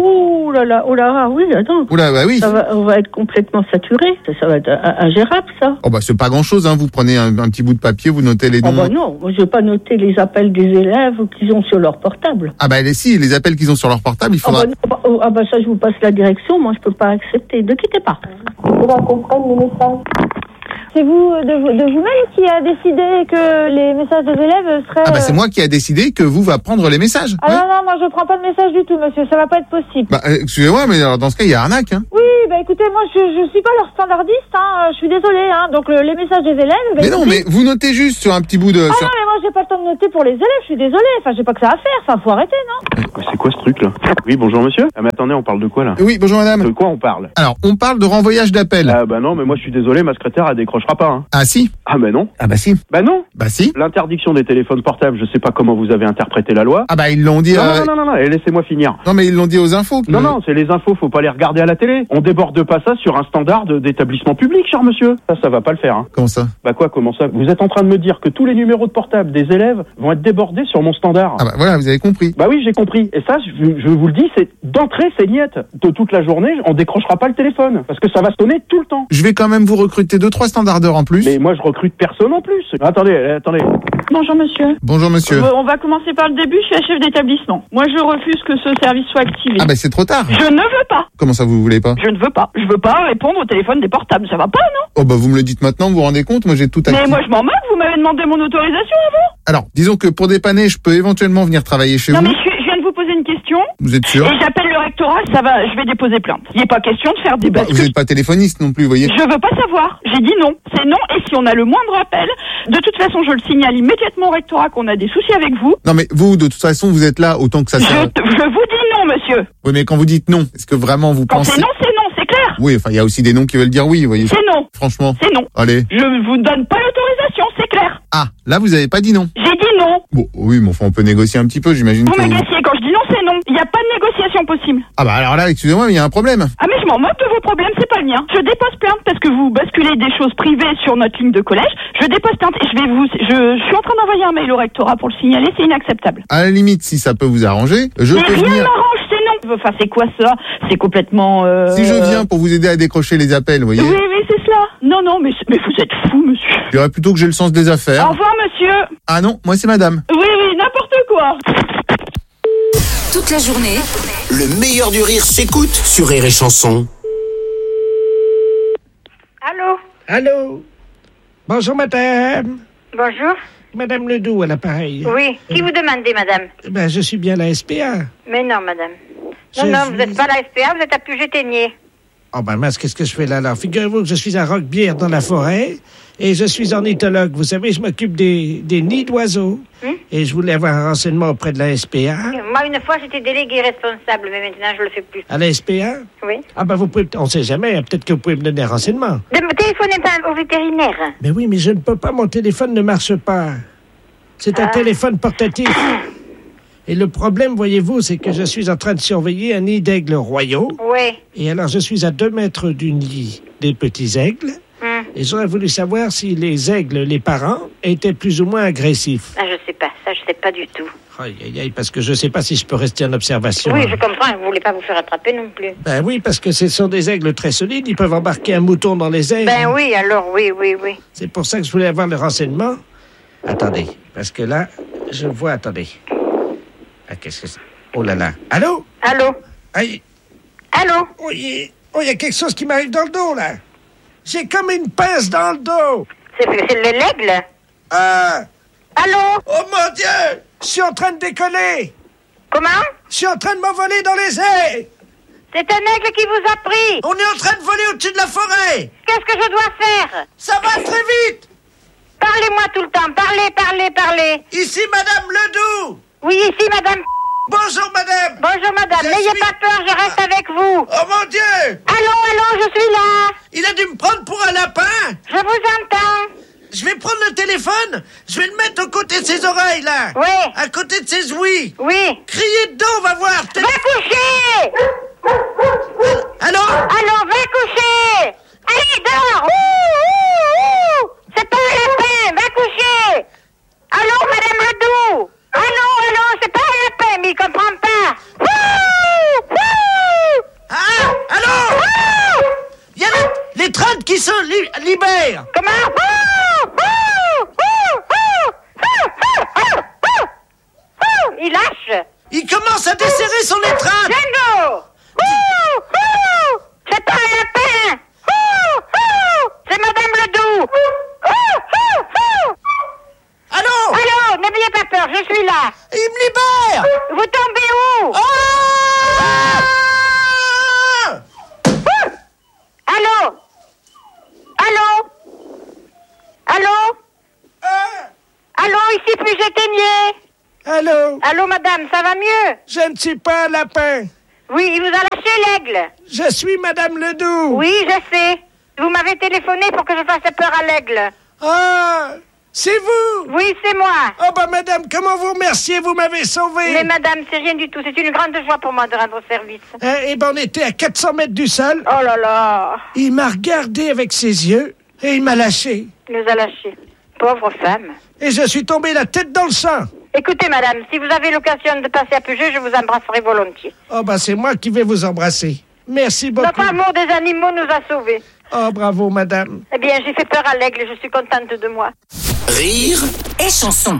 oh là, oui, attends. Oula, bah oui. On va être complètement saturé. Ça va être ingérable, ça. Oh bah c'est pas grand-chose, hein. Vous prenez un petit bout de papier, vous notez les noms. Oh bah non, moi je vais pas noter les appels des élèves qu'ils ont sur leur portable. Ah bah si, les appels qu'ils ont sur leur portable, il faudra... Ah bah ça, je vous passe la direction, moi je peux pas accepter. Ne quittez pas. Il faudra qu'on prenne les messages. C'est vous, de vous-même qui a décidé que les messages des élèves seraient... Ah bah c'est moi qui a décidé que vous va prendre les messages. Ah non, moi je prends pas de message du tout, monsieur, ça va pas être possible. Bah excusez-moi, mais alors, dans ce cas, il y a arnaque, hein. Oui, bah écoutez, moi je suis pas leur standardiste, hein, je suis désolée, hein, donc les messages des élèves... Mais non, mais vous notez juste sur un petit bout de... Ah non, mais moi j'ai pas le temps de noter pour les élèves, je suis désolée, enfin j'ai pas que ça à faire, enfin faut arrêter, non? C'est quoi ce truc là? Oui, bonjour monsieur. Ah mais attendez, on parle de quoi là? Oui, bonjour madame. De quoi on parle? Alors, on parle de renvoyage d'appel. Ah bah non, mais moi je suis désolé, ma secrétaire elle décrochera pas. Hein. Ah si? Ah bah non. Ah bah si. Bah non. Bah si. L'interdiction des téléphones portables, je sais pas comment vous avez interprété la loi. Ah bah ils l'ont dit... Non, et laissez-moi finir. Non mais ils l'ont dit aux infos. Que... Non, c'est les infos, faut pas les regarder à la télé. On déborde pas ça sur un standard d'établissement public, cher monsieur. Ça va pas le faire. Hein. Comment ça? Bah quoi, comment ça? Vous êtes en train de me dire que tous les numéros de portable des élèves vont être débordés sur mon standard. Ah bah voilà, vous avez compris. Bah oui, j'ai compris. Et ça, je vous le dis, c'est d'entrée, c'est niette. De toute la journée, on décrochera pas le téléphone. Parce que ça va sonner tout le temps. Je vais quand même vous recruter 2-3 standardeurs en plus. Mais moi, je recrute personne en plus. Attendez. Bonjour monsieur. Bonjour monsieur. On va commencer par le début, je suis la chef d'établissement. Moi je refuse que ce service soit activé. Ah bah c'est trop tard. Je ne veux pas. Comment ça vous voulez pas? Je ne veux pas. Je veux pas répondre au téléphone des portables, ça va pas, non? Oh bah vous me le dites maintenant, vous vous rendez compte? Moi j'ai tout activé. Mais moi je m'en moque, vous m'avez demandé mon autorisation avant. Alors, disons que pour dépanner, je peux éventuellement venir travailler chez vous. Non mais je viens de vous poser une question. Vous êtes sûr? Et j'appelle le rectorat, ça va, je vais déposer plainte. Il n'est pas question de faire des bascules. Vous n'êtes pas téléphoniste non plus, vous voyez. Je veux pas savoir. J'ai dit non. C'est non, et si on a le moindre appel, de toute façon, je le signale immédiatement au rectorat qu'on a des soucis avec vous. Non mais vous, de toute façon, vous êtes là autant que ça sert. Je vous dis non, monsieur. Oui, mais quand vous dites non, est-ce que vraiment vous Quand pensez... c'est non, c'est clair. Oui, enfin, il y a aussi des noms qui veulent dire oui, vous voyez. C'est non. Franchement. C'est non. Allez. Je vous donne pas l'autorisation, c'est clair. Ah, là, vous avez pas dit non. J'ai dit non. Bon, oui, mais enfin, on peut négocier un petit peu, j'imagine. Vous négociez, quand je dis non, c'est non. Il n'y a pas de négociation possible. Ah bah alors là, excusez-moi, mais il y a un problème. Ah mais je m'en moque de vos problèmes, c'est pas le mien. Je dépose plainte parce que vous basculez des choses privées sur notre ligne de collège. Je dépose plainte et je suis en train d'envoyer un mail au rectorat pour le signaler, c'est inacceptable. À la limite, si ça peut vous arranger, je mais peux rien venir... m'arrange, c'est non. Enfin, c'est quoi ça? C'est complètement... Si je viens pour vous aider à décrocher les appels, vous voyez. Oui, c'est cela. Non, mais vous êtes fou, monsieur. Je dirais plutôt que j'ai le sens des affaires. Au revoir, monsieur. Ah non, moi c'est madame. Oui, n'importe quoi. Toute la journée, le meilleur du rire s'écoute sur Rire et Chanson. Allô? Bonjour, madame. Bonjour. Madame Ledoux, à l'appareil. Oui. Qui vous demandez, madame? Ben, je suis bien la SPA. Mais non, madame. Non, vous n'êtes pas la SPA, vous êtes à Puget-Ténier. Oh ben mince, qu'est-ce que je fais là alors? Figurez-vous que je suis à Roquebière dans la forêt et je suis ornithologue. Vous savez, je m'occupe des nids d'oiseaux. Et je voulais avoir un renseignement auprès de la SPA. Moi, une fois, j'étais délégué responsable, mais maintenant, je le fais plus. À la SPA? Oui. Ah ben vous pouvez, on sait jamais, peut-être que vous pouvez me donner un renseignement. Ne me téléphonez pas au vétérinaire. Mais oui, mais je ne peux pas, mon téléphone ne marche pas. C'est un téléphone portatif. Et le problème, voyez-vous, c'est que je suis en train de surveiller un nid d'aigles royaux. Oui. Et alors, je suis à 2 mètres du nid des petits aigles. Et j'aurais voulu savoir si les aigles, les parents, étaient plus ou moins agressifs. Ah, je sais pas. Ça, je sais pas du tout. Aïe, parce que je sais pas si je peux rester en observation. Oui, je comprends. Vous voulez pas vous faire attraper non plus. Ben oui, parce que ce sont des aigles très solides. Ils peuvent embarquer un mouton dans les airs. Ben oui, alors, oui. C'est pour ça que je voulais avoir le renseignement. Attendez, parce que là, je vois... Attendez. Ah, qu'est-ce que c'est? Oh là là. Allô? Aïe. Allô? Oh, il y a quelque chose qui m'arrive dans le dos, là. J'ai comme une pince dans le dos. C'est l'aigle? Allô? Oh mon Dieu! Je suis en train de décoller. Comment? Je suis en train de m'envoler dans les airs. C'est un aigle qui vous a pris. On est en train de voler au-dessus de la forêt. Qu'est-ce que je dois faire? Ça va très vite. Parlez-moi tout le temps. Parlez. Ici, Madame Ledoux. Oui, ici, Madame. Bonjour, madame. Bonjour, madame. N'ayez pas peur, je reste avec vous. Oh, mon Dieu. Allô, je suis là. Il a dû me prendre pour un lapin. Je vous entends. Je vais prendre le téléphone. Je vais le mettre aux côtés de ses oreilles, là. Oui. À côté de ses ouïes. Oui. Criez dedans, on va voir. Va coucher. Allô, va coucher. Allez, dors. C'est pas un lapin. Va coucher. Allô, madame Ledoux. Allô, c'est pas un lapin, mais il comprend pas. Libère! Comment? Il lâche! Il commence à desserrer son étreinte! Django! C'est pas un lapin! C'est Madame Ledoux! Allô? Allô, n'ayez pas peur, je suis là! Il me libère! Vous tombez où? Allô? Allô? Allô? Allô, ici plus j'éteignais. Allô? Allô, madame, ça va mieux? Je ne suis pas un lapin. Oui, il vous a lâché l'aigle. Je suis Madame Ledoux. Oui, je sais. Vous m'avez téléphoné pour que je fasse peur à l'aigle. Ah, c'est vous? Oui, c'est moi. Oh, bah, madame, comment vous remercier? Vous m'avez sauvé. Mais madame, c'est rien du tout. C'est une grande joie pour moi de rendre service. Eh ben, on était à 400 mètres du sol. Oh là là. Il m'a regardé avec ses yeux et il m'a lâché. Il nous a lâchés. Pauvre femme. Et je suis tombé la tête dans le sang. Écoutez, madame, si vous avez l'occasion de passer à Puget, je vous embrasserai volontiers. Oh, bah, c'est moi qui vais vous embrasser. Merci beaucoup. Notre amour des animaux nous a sauvés. Oh, bravo, madame. Eh bien, j'ai fait peur à l'aigle et je suis contente de moi. Rire et chanson.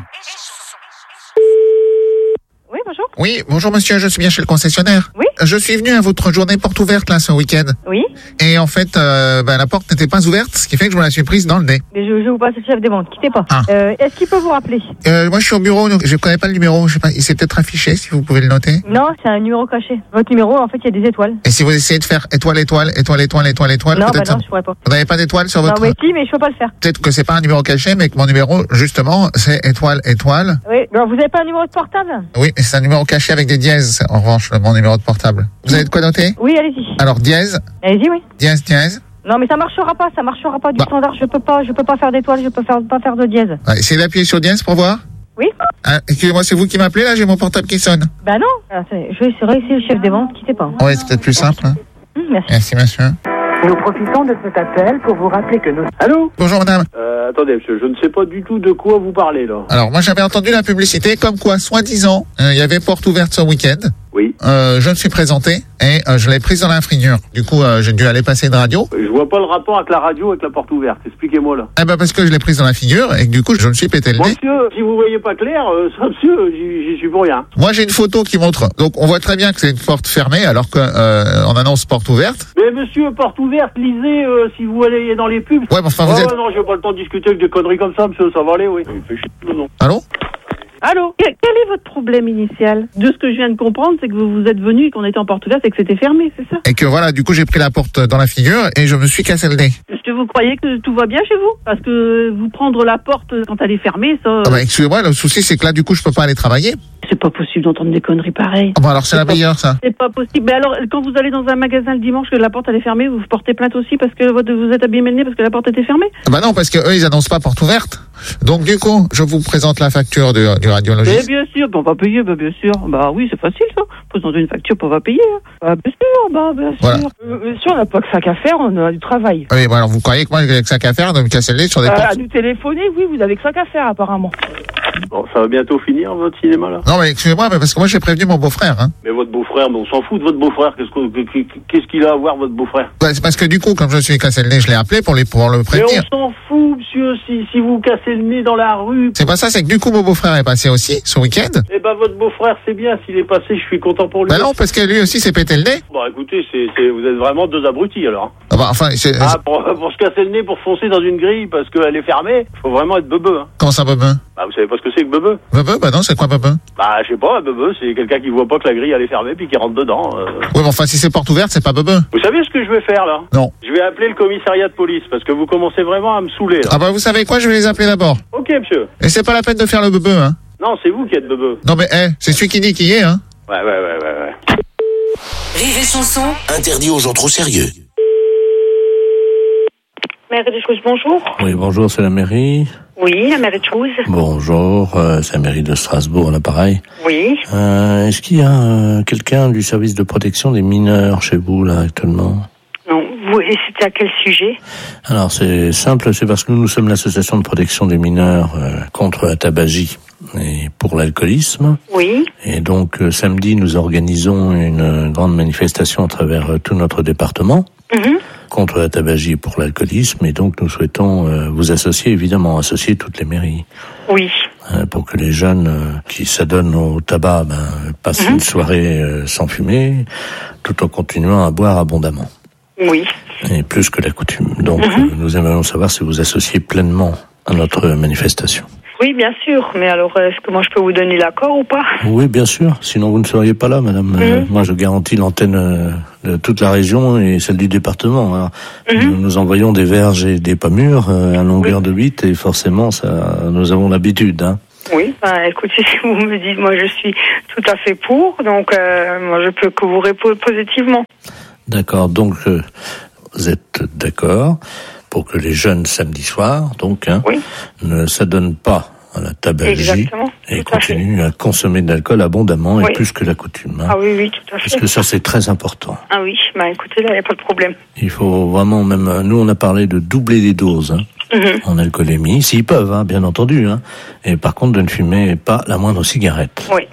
Oui, bonjour. Oui, bonjour monsieur, je suis bien chez le concessionnaire. Oui. Je suis venu à votre journée porte ouverte là ce week-end. Oui. Et en fait, la porte n'était pas ouverte, ce qui fait que je me la suis prise dans le nez. Mais je vous passe le chef des ventes, quittez pas. Ah. Est-ce qu'il peut vous rappeler? Moi je suis au bureau, donc je connais pas le numéro, je sais pas, il s'est peut-être affiché si vous pouvez le noter. Non, c'est un numéro caché. Votre numéro, en fait, il y a des étoiles. Et si vous essayez de faire étoile, étoile, étoile, étoile, étoile, étoile, Non, peut-être bah non, je pourrais pas. Vous n'avez pas d'étoile sur votre... Non, oui, si, mais je peux pas le faire. Peut-être que c'est pas un numéro caché, mais que mon numéro, justement, c'est étoile, étoile. Oui, alors vous avez pas un numéro de portable? Oui, mais c'est un numéro caché avec des dièses, en revanche, mon numéro de portable. Vous avez de quoi noter? Oui, allez-y. Alors, dièse. Allez-y, oui. Dièse, dièse. Non, mais ça marchera pas du standard. Je peux pas faire d'étoiles, je peux pas faire de dièse. Ouais, essayez d'appuyer sur dièse pour voir. Oui. Ah, excusez-moi, c'est vous qui m'appelez là? J'ai mon portable qui sonne. Bah non. Attendez, je vais essayer le chef des ventes, quittez pas. Ouais, c'est peut-être plus simple. Hein. Merci. Merci, monsieur. Nous profitons de cet appel pour vous rappeler que nous... Allô? Bonjour, madame. Attendez, monsieur, je ne sais pas du tout de quoi vous parlez, là. Alors, moi, j'avais entendu la publicité comme quoi, soi-disant, il y avait porte ouverte ce week-end. Oui. Je me suis présenté et je l'ai prise dans l'infrinure. Du coup, j'ai dû aller passer une radio. Je vois pas le rapport avec la radio, avec la porte ouverte. Expliquez-moi, là. Eh ben, parce que je l'ai prise dans la figure et que du coup, je me suis pété le nez. Monsieur, si vous voyez pas clair, ça, monsieur, j'y suis pour rien. Moi, j'ai une photo qui montre. Donc, on voit très bien que c'est une porte fermée alors que on annonce porte ouverte. Mais monsieur, porte ouverte, lisez si vous allez dans les pubs. Ouais, mais enfin, vous êtes... non, j'ai pas le temps de discuter avec des conneries comme ça, monsieur, ça va aller, oui. Il fait chier, non. Allô? Allô? Quel est votre problème initial? De ce que je viens de comprendre, c'est que vous êtes venu et qu'on était en porte ouverte et que c'était fermé, c'est ça? Et que voilà, du coup, j'ai pris la porte dans la figure et je me suis cassé le nez. Est-ce que vous croyez que tout va bien chez vous? Parce que vous prendre la porte quand elle est fermée, ça... Ah bah, excusez-moi, le souci, c'est que là, du coup, je peux pas aller travailler. C'est pas possible d'entendre des conneries pareilles. Ah bah, alors, c'est la meilleure, ça. C'est pas possible. Mais alors, quand vous allez dans un magasin le dimanche, que la porte elle est fermée, vous portez plainte aussi parce que vous êtes abîmé le nez parce que la porte était fermée? Ah bah non, parce que eux, ils annoncent pas porte ouverte. Donc, du coup, je vous présente la facture du radiologiste. Mais bien sûr, on va payer, bien sûr. Bah oui, c'est facile, ça. Présenter une facture, on va payer. Bien sûr, bien sûr. Voilà. Monsieur, on n'a pas que ça qu'à faire, on a du travail. Oui, bon, alors, vous croyez que moi, j'ai que ça qu'à faire de me casser le nez sur des portes? À nous téléphoner, oui, vous avez que ça qu'à faire, apparemment. Bon, ça va bientôt finir, votre cinéma, là. Non, mais excusez-moi, mais parce que moi, j'ai prévenu mon beau-frère, hein. Mais votre beau-frère, on s'en fout de votre beau-frère. Qu'est-ce qu'il a à voir, votre beau-frère? Bah, c'est parce que du coup, comme je me suis cassé le nez, je l'ai appelé pour le prévenir. Mais on s'en fout, monsieur, si vous cassez le nez dans la rue. C'est pas ça, c'est que du coup, mon beau-frère est passé aussi, ce week-end. Eh ben, votre beau-frère, c'est bien. S'il est passé, je suis content pour lui. Bah non, parce que lui aussi s'est pété le nez. Bon, écoutez, vous êtes vraiment deux abrutis, alors. Ah bah, enfin, pour se casser le nez, pour foncer dans une grille parce qu'elle est fermée, faut vraiment être bebeu, hein. Comment ça, bebeu? Bah, vous savez pas ce que c'est que bebeu? Bebeu? Bah non, c'est quoi bebeu? Bah, je sais pas, bebeu, c'est quelqu'un qui voit pas que la grille elle est fermée puis qui rentre dedans. Oui, mais enfin, si c'est porte ouverte, c'est pas bebeu. Vous savez ce que je vais faire, là? Non. Je vais appeler le commissariat de police parce que vous commencez vraiment à me saouler, là. Ah bah, vous savez quoi, je vais les appeler d'abord. Ok, monsieur. Et c'est pas la peine de faire le bebeu, hein. Non, c'est vous qui êtes bebeu. Non, mais, c'est celui qui dit qui est, hein. Ouais. Rire et chanson. Interdit aux gens trop sérieux. Mairie de Toulouse, bonjour. Oui, bonjour, c'est la mairie. Oui, la mairie de Toulouse. Bonjour, c'est la mairie de Strasbourg, là, pareil. Oui. Est-ce qu'il y a quelqu'un du service de protection des mineurs chez vous, là, actuellement? Non, et c'était à quel sujet? Alors, c'est simple, c'est parce que nous sommes l'association de protection des mineurs contre la tabagie et pour l'alcoolisme. Oui. Et donc, samedi, nous organisons une grande manifestation à travers tout notre département. contre la tabagie et pour l'alcoolisme, et donc nous souhaitons vous associer, évidemment, associer toutes les mairies. Oui. Pour que les jeunes qui s'adonnent au tabac passent une soirée sans fumer, tout en continuant à boire abondamment. Oui. Et plus que la coutume. Donc nous aimerions savoir si vous associez pleinement à notre manifestation. Oui, bien sûr. Mais alors, est-ce que moi je peux vous donner l'accord ou pas? Oui, bien sûr. Sinon, vous ne seriez pas là, madame. Moi, je garantis l'antenne de toute la région et celle du département. Alors, nous envoyons des verges et des pommures à longueur de 8 et forcément, ça, nous avons l'habitude. Hein. Oui, écoutez, si vous me dites, moi je suis tout à fait pour. Donc, moi je peux que vous répondre positivement. D'accord. Donc, vous êtes d'accord pour que les jeunes samedi soir, donc, ne s'adonnent pas à la tabagie et continuent à consommer de l'alcool abondamment et plus que la coutume. Hein. Ah oui, tout à fait. Parce que ça, c'est très important. Ah oui, écoutez, là, il n'y a pas de problème. Il faut vraiment, même, nous, on a parlé de doubler les doses en alcoolémie, s'ils peuvent, bien entendu. Et par contre, de ne fumer pas la moindre cigarette. Oui.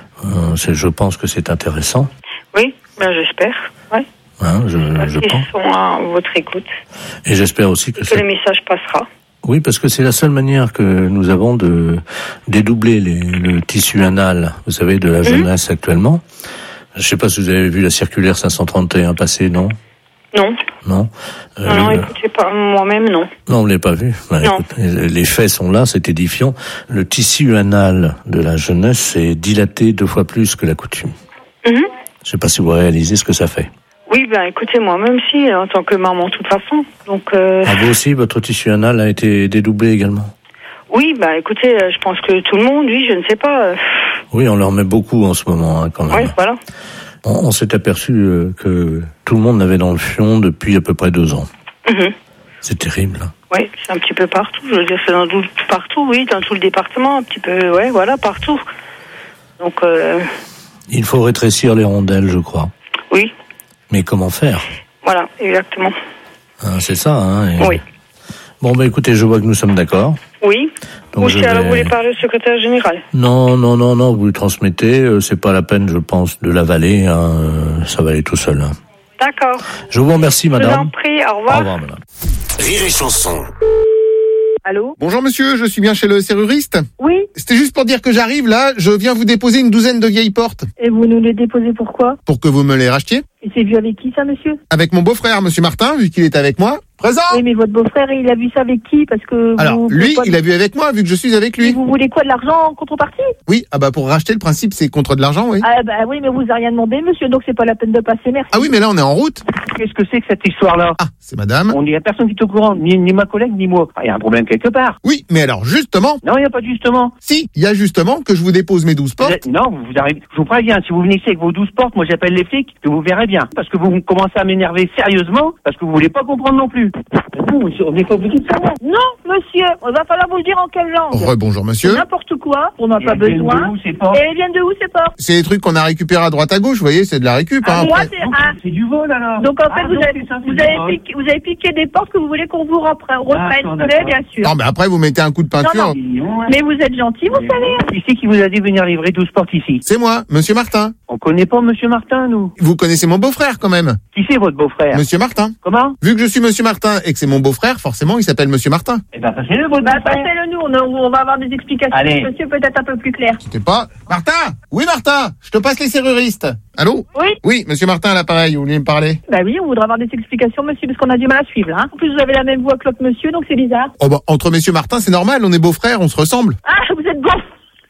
Je pense que c'est intéressant. Oui, j'espère, oui. Je pense. Ils sont à votre écoute. Et j'espère aussi que le message passera. Oui, parce que c'est la seule manière que nous avons de dédoubler le tissu anal, vous savez, de la jeunesse actuellement. Je ne sais pas si vous avez vu la circulaire 531 passer, non? Non. Non. Non, écoutez, pas moi-même, non. Non, on ne l'a pas vu. Non. Écoutez, les faits sont là, c'est édifiant. Le tissu anal de la jeunesse est dilaté 2 fois plus que la coutume. Je ne sais pas si vous réalisez ce que ça fait. Oui, écoutez, moi-même si, en tant que maman, de toute façon. Donc. Vous aussi, votre tissu anal a été dédoublé également? Oui, écoutez, je pense que tout le monde, oui, je ne sais pas. Oui, on leur met beaucoup en ce moment, quand même. Oui, voilà. On s'est aperçu que tout le monde l'avait dans le fion depuis à peu près 2 ans. C'est terrible. Oui, c'est un petit peu partout. Je veux dire, c'est partout, oui, dans tout le département, un petit peu, partout. Donc. Il faut rétrécir les rondelles, je crois. Oui. Mais comment faire? Voilà, exactement. C'est ça, Oui. Bon, écoutez, je vois que nous sommes d'accord. Oui. Donc vous voulez parler au secrétaire général? Non, vous lui transmettez, c'est pas la peine, je pense, de l'avaler, ça va aller tout seul. D'accord. Je vous remercie, madame. Je vous en prie, au revoir. Au revoir, madame. Rire et chanson. Allô? Bonjour monsieur, je suis bien chez le serruriste? Oui. C'était juste pour dire que j'arrive là, je viens vous déposer une 12aine de vieilles portes. Et vous nous les déposez pourquoi? Pour que vous me les rachetiez. Et c'est vu avec qui ça, monsieur? Avec mon beau-frère, monsieur Martin, vu qu'il est avec moi. Présent! Oui, mais votre beau-frère, il a vu ça avec qui? Parce que alors, lui, il a vu avec moi, vu que je suis avec lui. Et vous voulez quoi, de l'argent en contrepartie? Oui, pour racheter, le principe, c'est contre de l'argent, oui. Oui, mais vous avez rien demandé, monsieur, donc c'est pas la peine de passer, merci. Ah oui, mais là, on est en route. Qu'est-ce que c'est que cette histoire-là? Ah, c'est madame. Il y a personne qui est au courant, ni ma collègue, ni moi. Il y a un problème quelque part. Oui, mais alors, justement. Non, il n'y a pas de justement. Si, il y a justement que je vous dépose mes 12 portes. Non, vous arrivez, je vous préviens, si vous venez ici avec vos 12 portes, moi j'appelle les flics, que vous verrez bien. Parce que vous commencez à m'énerver sérieusement, parce que vous voulez pas comprendre non plus. Non, on n'est pas obligé de savoir. Non, monsieur, il va falloir vous le dire en quelle langue. Rebonjour, monsieur. C'est n'importe quoi, on n'a pas besoin. Et elles viennent de où, ces portes? C'est des trucs qu'on a récupérés à droite à gauche, vous voyez, c'est de la récup. Moi, c'est du vol, alors. Donc, en fait, vous avez piqué des portes que vous voulez qu'on vous reprenne, bien sûr. Non, mais après, vous mettez un coup de peinture. Non. Mais vous êtes gentil, vous savez. Qui c'est qui vous a dit venir livrer 12 portes ici? C'est moi, monsieur Martin. On connaît pas monsieur Martin, nous. Vous connaissez mon beau-frère, quand même. Qui c'est votre beau-frère? Monsieur Martin. Comment? Vu que je suis monsieur Martin et que c'est mon beau-frère, forcément, il s'appelle monsieur Martin. Passez-le, votre beau-frère. Passez-le nous, on va avoir des explications. Allez. Monsieur, peut-être un peu plus clair. C'était pas... Martin! Oui, Martin! Je te passe les serruristes. Allô? Oui. Oui, monsieur Martin à l'appareil, vous voulez me parler? Oui, on voudrait avoir des explications, monsieur, parce qu'on a du mal à suivre, là. En plus, vous avez la même voix que l'autre monsieur, donc c'est bizarre. Entre monsieur Martin, c'est normal, on est beaux-frères, on se ressemble. Ah, vous êtes bon.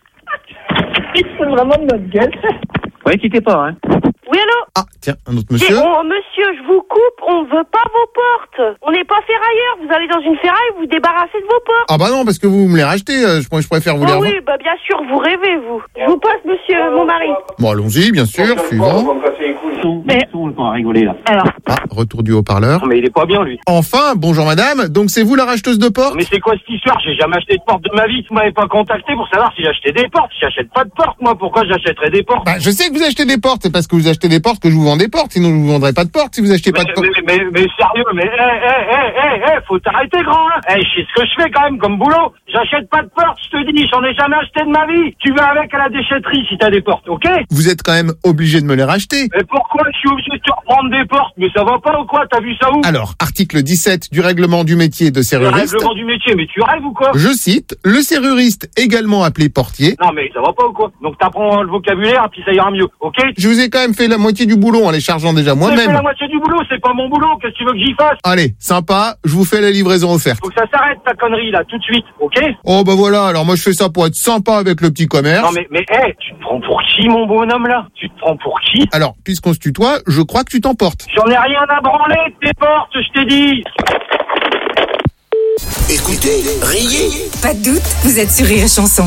Ils sont vraiment de notre gueule. Oui, quittez pas, Oui, allô? Ah, tiens, un autre monsieur. Monsieur, je vous coupe, on veut pas vos portes. On n'est pas ferrailleur. Vous allez dans une ferraille, vous débarrassez de vos portes. Ah non, parce que vous me les rachetez, je préfère vous les revendre. Oui, bien sûr, vous rêvez, vous. Je vous passe, monsieur, mon mari. Bon, allons-y, bien sûr, suivant. On va rigoler, là. Alors. Ah, retour du haut-parleur. Mais il est pas bien, lui. Enfin, bonjour madame, donc c'est vous la racheteuse de portes? Mais c'est quoi cette histoire? J'ai jamais acheté de porte de ma vie. Vous m'avez pas contacté pour savoir si j'achetais des portes. J'achète pas de portes, moi. Pourquoi j'achèterais des portes? Je sais que vous achetez des portes, c'est parce que vous achetez des portes que je vous vends des portes, sinon je vous vendrais pas de portes si vous achetez pas de portes. Mais sérieux, faut t'arrêter, grand, hein. Je sais ce que je fais quand même comme boulot. J'achète pas de portes, je te dis, j'en ai jamais acheté de ma vie. Tu vas avec à la déchetterie si t'as des portes, ok? Vous êtes quand même obligé de me les racheter. Mais pourquoi je suis obligé de te reprendre des portes? Mais ça va pas ou quoi? T'as vu ça où? Alors, article 17 du règlement du métier de serruriste. Le règlement du métier, mais tu rêves ou quoi? Je cite, le serruriste, également appelé portier. Non mais ça va pas ou quoi? Donc t'apprends le vocabulaire, puis ça ira mieux, ok? Je vous ai quand même fait la moitié du boulot en les chargeant déjà J'ai fait moi-même. la moitié du boulot, c'est pas mon boulot, qu'est-ce que tu veux que j'y fasse? Allez, sympa, je vous fais la livraison offerte. Faut que ça s'arrête ta connerie là, tout de suite, ok? Oh bah voilà, alors moi je fais ça pour être sympa avec le petit commerce. Non mais tu te prends pour qui mon bonhomme là? Tu te prends pour qui? Alors, puisqu'on se tutoie, je crois que tu t'emportes. J'en ai rien à branler de tes portes, je t'ai dit! Écoutez, riez. Pas de doute, vous êtes sur Rire et Chanson.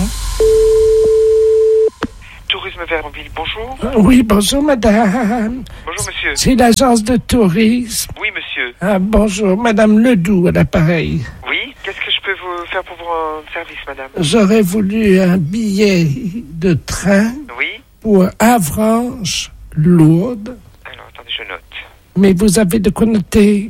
Tourisme Vernonville, bonjour. Oui, bonjour madame. Bonjour monsieur. C'est l'agence de tourisme. Oui monsieur. Ah, bonjour, madame Ledoux à l'appareil. Oui, qu'est-ce que je peux vous faire pour vous rendre service, madame? J'aurais voulu un billet de train Oui. pour Avranches, Lourdes. Alors, attendez, je note. Mais vous avez de quoi noter?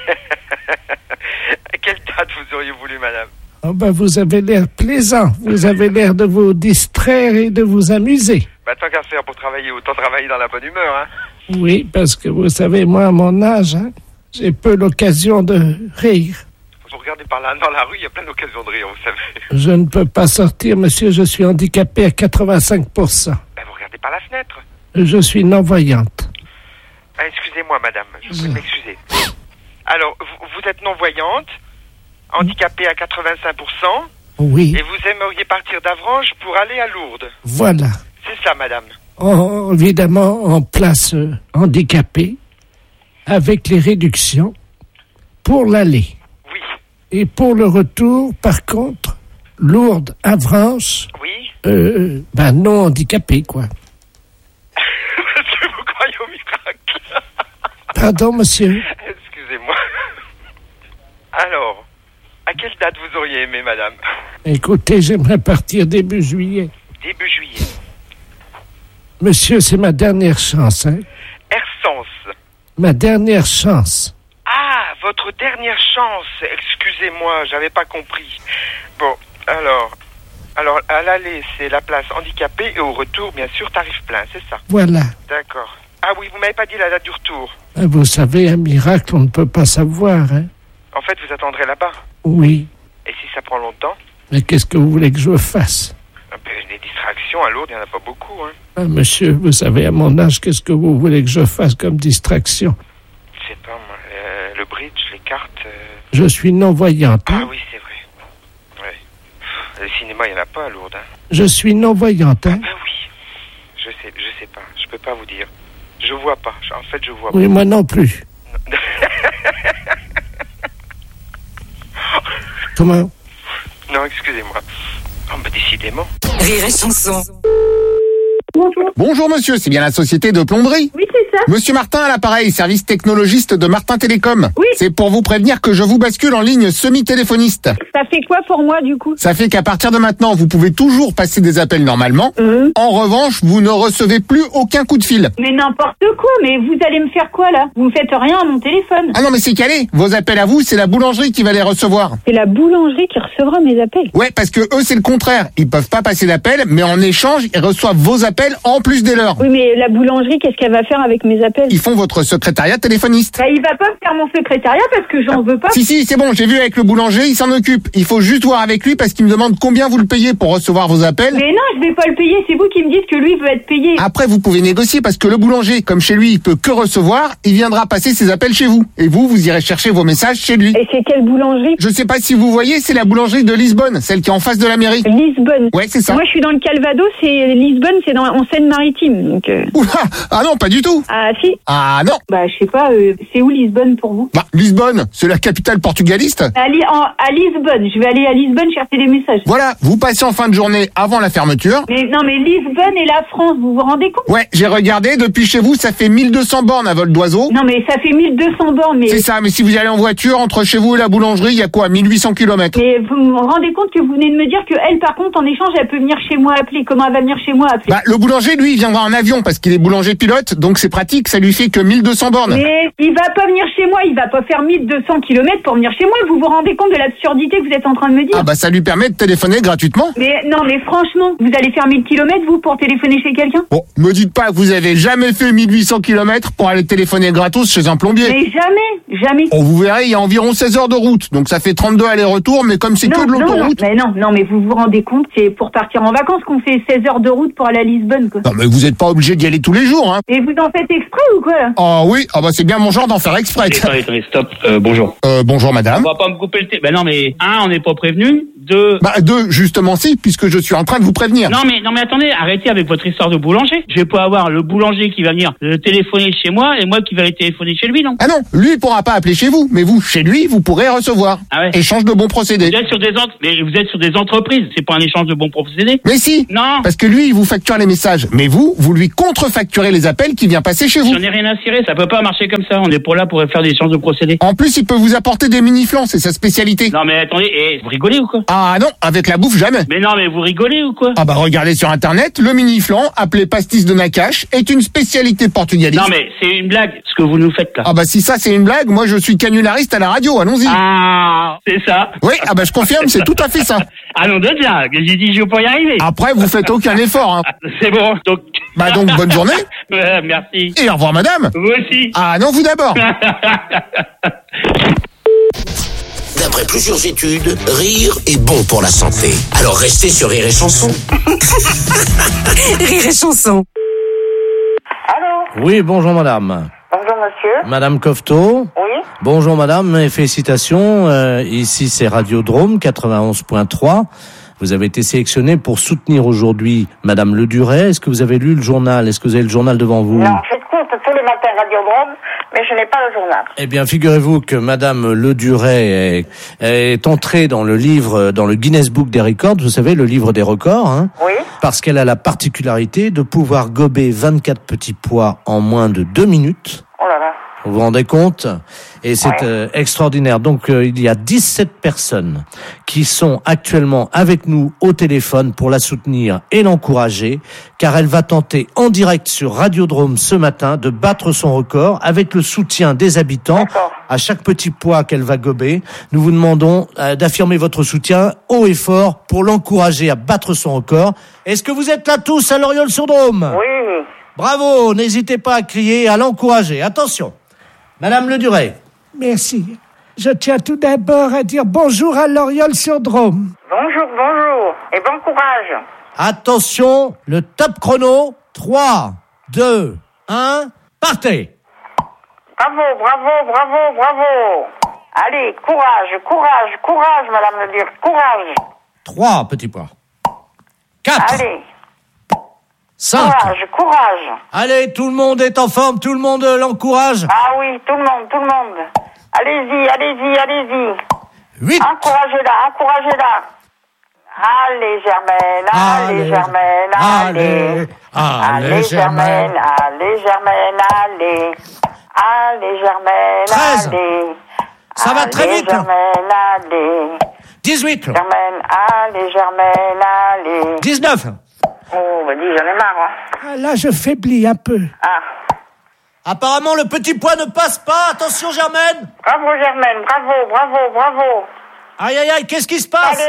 À quelle date vous auriez voulu, madame? Oh ben, vous avez l'air plaisant. Vous avez l'air de vous distraire et de vous amuser. Bah, tant qu'à faire pour travailler, autant travailler dans la bonne humeur, hein. Oui, parce que vous savez, moi, à mon âge, j'ai peu l'occasion de rire. Vous regardez par là, dans la rue, il y a plein d'occasions de rire, vous savez. Je ne peux pas sortir, monsieur, je suis handicapé à 85%. Bah, vous regardez par la fenêtre. Je suis non-voyante. Ah, excusez-moi, madame, je vous prie de m'excuser. Alors, vous êtes non-voyante, handicapée à 85%. Oui. Et vous aimeriez partir d'Avranches pour aller à Lourdes. Voilà. C'est ça, madame. Évidemment, en place handicapée, avec les réductions, pour l'aller. Oui. Et pour le retour, par contre, Lourdes, Avranches. Oui. Non handicapé, quoi. Est-ce que vous croyez au miracle? Pardon, monsieur. Excusez-moi. Alors, à quelle date vous auriez aimé, madame? Écoutez, j'aimerais partir début juillet. Début juillet. Monsieur, c'est ma dernière chance, hein? Ersens. Ma dernière chance. Ah, votre dernière chance. Excusez-moi, j'avais pas compris. Bon, alors, à l'aller, c'est la place handicapée et au retour, bien sûr, tarif plein, c'est ça? Voilà. D'accord. Ah oui, vous m'avez pas dit la date du retour. Vous savez, un miracle, on ne peut pas savoir, hein? En fait, vous attendrez là-bas? Oui. Et si ça prend longtemps? Mais qu'est-ce que vous voulez que je fasse? Des distractions à Lourdes, il n'y en a pas beaucoup, hein. Ah, monsieur, vous savez, à mon âge, qu'est-ce que vous voulez que je fasse comme distraction? Je sais pas, moi, le bridge, les cartes... Je suis non-voyante, hein? Ah oui, c'est vrai. Ouais. Le cinéma, il n'y en a pas à Lourdes, hein. Je suis non-voyante, hein? Ah oui. Je sais pas. Je peux pas vous dire. Je vois pas. En fait, je vois pas. Oui, moi non plus. Comment? Non, excusez-moi. Oh, bah, décidément. Rire et Chanson. Bonjour monsieur, c'est bien la société de plomberie? Oui, c'est ça. Monsieur Martin à l'appareil, service technologiste de Martin Télécom. Oui. C'est pour vous prévenir que je vous bascule en ligne semi-téléphoniste. Ça fait quoi pour moi, du coup? Ça fait qu'à partir de maintenant, vous pouvez toujours passer des appels normalement. En revanche, vous ne recevez plus aucun coup de fil. Mais n'importe quoi, mais vous allez me faire quoi, là? Vous me faites rien à mon téléphone. Ah non, mais c'est calé. Vos appels à vous, c'est la boulangerie qui va les recevoir. C'est la boulangerie qui recevra mes appels. Ouais, parce que eux, c'est le contraire. Ils peuvent pas passer d'appels, mais en échange, ils reçoivent vos appels en plus des leurs. Oui, mais la boulangerie, qu'est-ce qu'elle va faire avec mes appels? Ils font votre secrétariat téléphoniste. Bah, il va pas me faire mon secrétariat parce que j'en veux pas. Si, c'est bon, j'ai vu avec le boulanger, il s'en occupe. Il faut juste voir avec lui parce qu'il me demande combien vous le payez pour recevoir vos appels. Mais non, je vais pas le payer, c'est vous qui me dites que lui veut être payé. Après, vous pouvez négocier parce que le boulanger, comme chez lui, il peut que recevoir, il viendra passer ses appels chez vous. Et vous irez chercher vos messages chez lui. Et c'est quelle boulangerie? Je sais pas si vous voyez, c'est la boulangerie de Lisbonne, celle qui est en face de la mairie. Lisbonne? Ouais, c'est ça. Moi, je suis dans le Calvados et Lisbonne, c'est en Seine-Maritime, donc... Oula! Ah non, pas du tout! Ah si? Ah non! Bah, je sais pas, c'est où Lisbonne pour vous? Bah, Lisbonne, c'est la capitale portugaliste. À Lisbonne, je vais aller à Lisbonne chercher des messages. Voilà, vous passez en fin de journée avant la fermeture. Mais non, mais Lisbonne et la France, vous vous rendez compte? Ouais, j'ai regardé, depuis chez vous, ça fait 1200 bornes à vol d'oiseau. Non, mais ça fait 1200 bornes, mais... C'est ça, mais si vous y allez en voiture, entre chez vous et la boulangerie, il y a quoi, 1800 km? Mais vous me rendez compte que vous venez de me dire que elle, par contre, en échange, elle peut venir chez moi appeler. Comment elle va venir chez moi appeler? Bah, le boulanger, lui, il viendra en avion parce qu'il est boulanger pilote, donc c'est pratique. pratique, ça lui fait que 1200 bornes. Mais il va pas venir chez moi, il va pas faire 1200 km pour venir chez moi. Vous vous rendez compte de l'absurdité que vous êtes en train de me dire? Ah bah ça lui permet de téléphoner gratuitement. Mais non, mais franchement, vous allez faire 1000 km vous pour téléphoner chez quelqu'un? Bon, me dites pas que vous avez jamais fait 1800 km pour aller téléphoner gratos chez un plombier. Mais jamais. Oh, vous verrez, il y a environ 16 heures de route, donc ça fait 32 allers-retours, mais comme c'est que de l'autoroute... Non, mais vous vous rendez compte, c'est pour partir en vacances qu'on fait 16 heures de route pour aller à Lisbonne, quoi. Non, mais vous êtes pas obligé d'y aller tous les jours, hein. Et vous en faites exprès ou quoi, là? Ah oui, ah bah c'est bien mon genre d'en faire exprès. Attendez, stop, bonjour. Bonjour madame. On va pas me couper le thé. Ben non, mais on n'est pas prévenu. Deux, justement si, puisque je suis en train de vous prévenir. Non mais attendez, arrêtez avec votre histoire de boulanger. Je vais pas avoir le boulanger qui va venir téléphoner chez moi et moi qui vais aller téléphoner chez lui, non? Ah non, lui il pourra pas appeler chez vous, mais vous, chez lui, vous pourrez recevoir. Ah ouais. Échange de bons procédés. Vous êtes sur des entreprises, c'est pas un échange de bons procédés. Mais si. Non. Parce que lui, il vous facture les messages, mais vous lui contrefacturez les appels qui viennent passer chez vous. J'en ai rien à cirer, ça peut pas marcher comme ça. On est pour là pour faire des échanges de procédés. En plus, il peut vous apporter des mini-flans, c'est sa spécialité. Non mais attendez, vous rigolez ou quoi? Ah non, avec la bouffe jamais. Mais non mais vous rigolez ou quoi? Ah bah regardez sur internet, le mini-flan, appelé pastis de Nakache, est une spécialité portugalise. Non mais c'est une blague, ce que vous nous faites là. Ah bah si ça c'est une blague, moi je suis canulariste à la radio, allons-y. Ah, c'est ça. Oui, ah bah je confirme, c'est tout à fait ça. Ah non, de là, j'ai dit je vais pas y arriver. Après, vous faites aucun effort, hein. C'est bon, donc... Bah donc, bonne journée. Merci. Et au revoir madame. Vous aussi. Ah non, vous d'abord. D'après plusieurs études, rire est bon pour la santé. Alors restez sur Rire et Chanson. Rire et Chanson. Allô? Oui, bonjour madame. Bonjour monsieur. Madame Cofteau. Oui. Bonjour madame et félicitations. Ici c'est Radiodrome 91.3. Vous avez été sélectionnée pour soutenir aujourd'hui Madame Le Duret. Est-ce que vous avez lu le journal? Est-ce que vous avez le journal devant vous? Non, j'écoute tous les matins Radiodrome, mais je n'ai pas le journal. Eh bien, figurez-vous que Madame Le Duret est entrée dans le livre, dans le Guinness Book des records. Vous savez, le livre des records, hein. Oui. Parce qu'elle a la particularité de pouvoir gober 24 petits pois en moins de 2 minutes. Oh là là. Vous vous rendez compte? Et c'est extraordinaire. Donc, il y a 17 personnes qui sont actuellement avec nous au téléphone pour la soutenir et l'encourager, car elle va tenter en direct sur Radiodrome ce matin de battre son record avec le soutien des habitants. À chaque petit pois qu'elle va gober, nous vous demandons d'affirmer votre soutien haut et fort pour l'encourager à battre son record. Est-ce que vous êtes là tous à Loriol-sur-Drôme? Oui. Bravo, n'hésitez pas à crier, à l'encourager. Attention. Madame Le Duret. Merci. Je tiens tout d'abord à dire bonjour à Loriol-sur-Drôme. Bonjour. Et bon courage. Attention, le top chrono. 3, 2, 1, partez. Bravo. Allez, courage, madame Le Duret, courage. 3 petits pois. 4. Allez. 5. Courage. Allez, tout le monde est en forme, tout le monde l'encourage. Ah oui, tout le monde. Allez-y. 8. Encouragez-la. Allez, Germaine, allez. Allez, Germaine, 13. allez. Ça va très vite. Germaine, allez. 18. Germaine, allez. 19. Oh, bah dis, j'en ai marre, hein. Ah, là, je faiblis un peu. Ah. Apparemment, le petit pois ne passe pas. Attention, Germaine. Bravo, Germaine, bravo. Aïe, qu'est-ce qui se passe?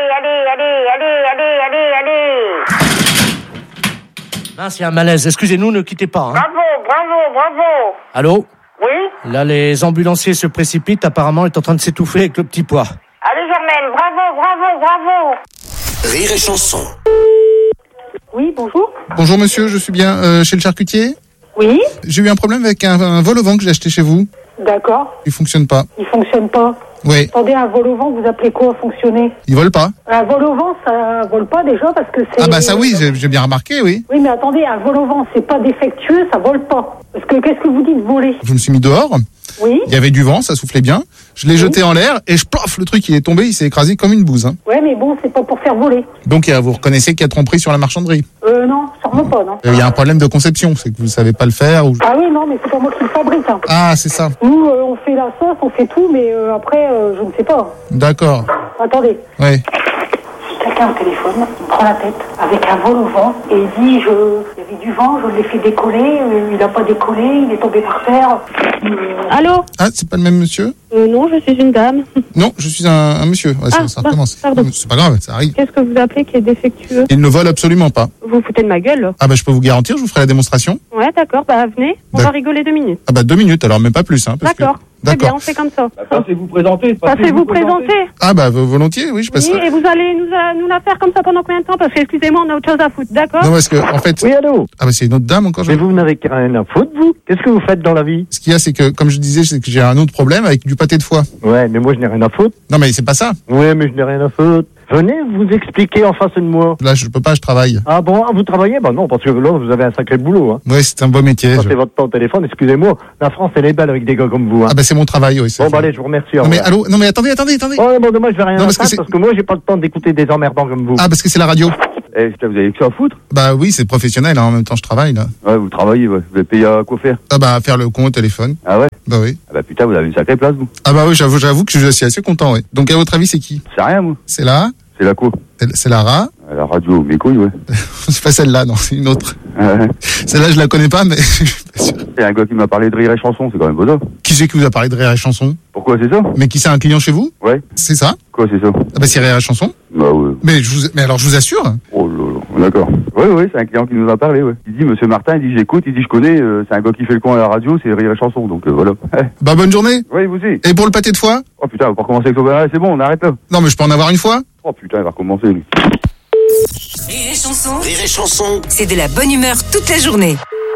Allez. Mince, il y a un malaise. Excusez-nous, ne quittez pas. Hein. Bravo. Allô? Oui? Là, les ambulanciers se précipitent. Apparemment, il est en train de s'étouffer avec le petit pois. Allez, Germaine, bravo. Rire et Chanson. Oui, bonjour. Bonjour monsieur, je suis bien chez le charcutier. Oui. J'ai eu un problème avec un vol au vent que j'ai acheté chez vous. D'accord. Il fonctionne pas. Il fonctionne pas. Oui. Attendez, un vol au vent, vous appelez quoi fonctionner? Il vole pas. Un vol au vent, ça vole pas déjà parce que c'est... Ah bah ça oui, j'ai bien remarqué, oui. Oui, mais attendez, un vol au vent, c'est pas défectueux, ça vole pas. Parce que qu'est-ce que vous dites voler? Je me suis mis dehors. Oui. Il y avait du vent, ça soufflait bien. Je l'ai jeté en l'air et plof, le truc il est tombé, il s'est écrasé comme une bouse. Hein. Ouais, mais bon, c'est pas pour faire voler. Donc vous reconnaissez qu'il y a tromperie sur la marchanderie? Non, sûrement pas, non. Il y a un problème de conception, c'est que vous savez pas le faire ou... Ah oui, non, mais c'est pas moi qui le fabrique. Hein. Ah, c'est ça. Nous, on fait la sauce, on fait tout, mais après, je ne sais pas. D'accord. Attendez. Oui. quelqu'un au téléphone, il me prend la tête avec un vol au vent et il dit il y avait du vent, je l'ai fait décoller, il n'a pas décollé, il est tombé par terre. Allô? Ah, c'est pas le même monsieur? Non, je suis une dame. Non, je suis un monsieur. Ouais, ça recommence. Pardon. C'est pas grave, ça arrive. Qu'est-ce que vous appelez qui est défectueux? Il ne vole absolument pas. Vous vous foutez de ma gueule, là? Ah bah je peux vous garantir, je vous ferai la démonstration. Ouais, d'accord, bah venez, on va rigoler 2 minutes. Ah bah 2 minutes alors, mais pas plus. Hein, d'accord. C'est bien, on fait comme ça. Passez-vous présenter. Passez-vous présenter. Ah bah volontiers, oui, je passe. Oui, et vous allez nous la faire comme ça pendant combien de temps? Parce que, excusez-moi, on a autre chose à foutre, d'accord? Non, parce que, en fait... Oui, allô? Ah bah c'est une autre dame encore. Mais vous n'avez rien à foutre, vous? Qu'est-ce que vous faites dans la vie? Ce qu'il y a, c'est que, comme je disais, c'est que j'ai un autre problème avec du pâté de foie. Ouais, mais moi je n'ai rien à foutre. Non mais c'est pas ça. Ouais, mais je n'ai rien à foutre. Venez vous expliquer en face de moi. Là, je peux pas, je travaille. Ah bon, vous travaillez? Bah non, parce que là, vous avez un sacré boulot. Hein. Ouais, c'est un beau métier. Passez votre temps au téléphone, excusez-moi. La France, elle est belle avec des gars comme vous. Hein. Ah bah c'est mon travail, oui. Bon, bah allez, je vous remercie. Non mais allô, non mais attendez. Oh, bon, dommage, je vais rien non, parce que moi, j'ai pas le temps d'écouter des emmerdants comme vous. Ah, parce que c'est la radio. Eh, putain, vous avez que ça à foutre? Bah oui, c'est professionnel, hein, en même temps je travaille, là. Ouais, vous travaillez, ouais. Vous êtes payé à quoi faire? Ah bah, faire le con au téléphone. Ah ouais? Bah oui. Ah bah putain, vous avez une sacrée place, vous. Ah bah oui, j'avoue que je suis assez content, oui. Donc à votre avis, c'est qui? C'est rien, moi. C'est là? C'est la quoi? C'est Lara. La radio, mes couilles, ouais. C'est pas celle-là, non, c'est une autre. Ouais. Celle-là, je la connais pas, mais je suis pas sûr. C'est un gars qui m'a parlé de Rire et Chanson, c'est quand même beau ça. Qui c'est qui vous a parlé de Rire et Chanson? Pourquoi c'est ça? Mais qui c'est, un client chez vous? Ouais. C'est ça? Quoi, c'est ça? Ah bah c'est Rire et Chanson. Bah ouais. Mais alors je vous assure. Oh là, d'accord. Ouais, c'est un client qui nous a parlé, ouais. Il dit, monsieur Martin, il dit, j'écoute, il dit, je connais, c'est un gars qui fait le con à la radio, c'est Rire et Chanson, donc voilà. Bah bonne journée. Oui, vous aussi. Et pour le pâté de foie? Oh putain, on va pas recommencer avec ça. C'est bon, on arrête là. Non mais je peux en avoir une fois? Oh putain, il va recommencer, lui. Rire et chanson. Rire et Chanson. C'est de la bonne humeur toute la journée.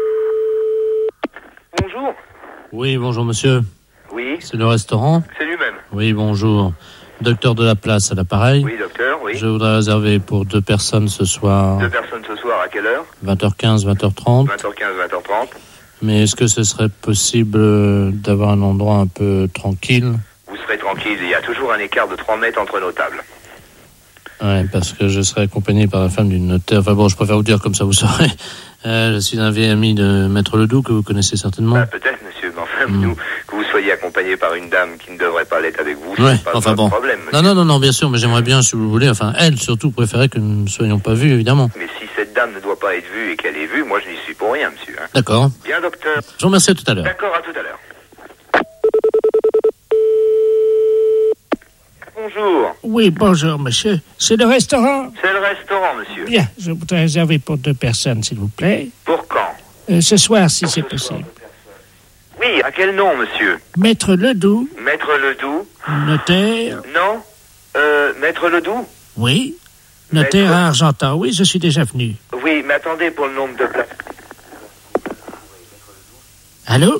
Bonjour. Oui, bonjour monsieur. Oui. C'est le restaurant? C'est lui-même. Oui, bonjour. Docteur de la place à l'appareil. Oui, docteur, oui. Je voudrais réserver pour 2 personnes ce soir. 2 personnes ce soir, à quelle heure? 20h15, 20h30. 20h15, 20h30. Mais est-ce que ce serait possible d'avoir un endroit un peu tranquille? Vous serez tranquille, il y a toujours un écart de 3 mètres entre nos tables. Ouais, parce que je serai accompagné par la femme d'une notaire. Enfin bon, je préfère vous dire comme ça, vous saurez. Je suis un vieil ami de Maître Ledoux, que vous connaissez certainement. Bah, peut-être, monsieur, mais enfin, nous, que vous soyez accompagné par une dame qui ne devrait pas l'être avec vous, Ouais, c'est pas enfin un bon. problème. Monsieur. Non, bien sûr, mais j'aimerais bien, si vous voulez, enfin, elle surtout préférait que nous ne soyons pas vus, évidemment. Mais si cette dame ne doit pas être vue et qu'elle est vue, moi je n'y suis pour rien, monsieur. Hein. D'accord. Bien, docteur. Je vous remercie, à tout à l'heure. D'accord, à tout à l'heure. Bonjour. Oui, bonjour, monsieur. C'est le restaurant? C'est le restaurant, monsieur. Bien, je voudrais réserver pour 2 personnes, s'il vous plaît. Pour quand? Ce soir, si c'est possible. Oui, à quel nom, monsieur? Maître Ledoux. Maître Ledoux. Notaire. Non. Maître Ledoux? Oui. Notaire à Argentan. Oui, je suis déjà venu. Oui, mais attendez pour le nombre de places. Allô?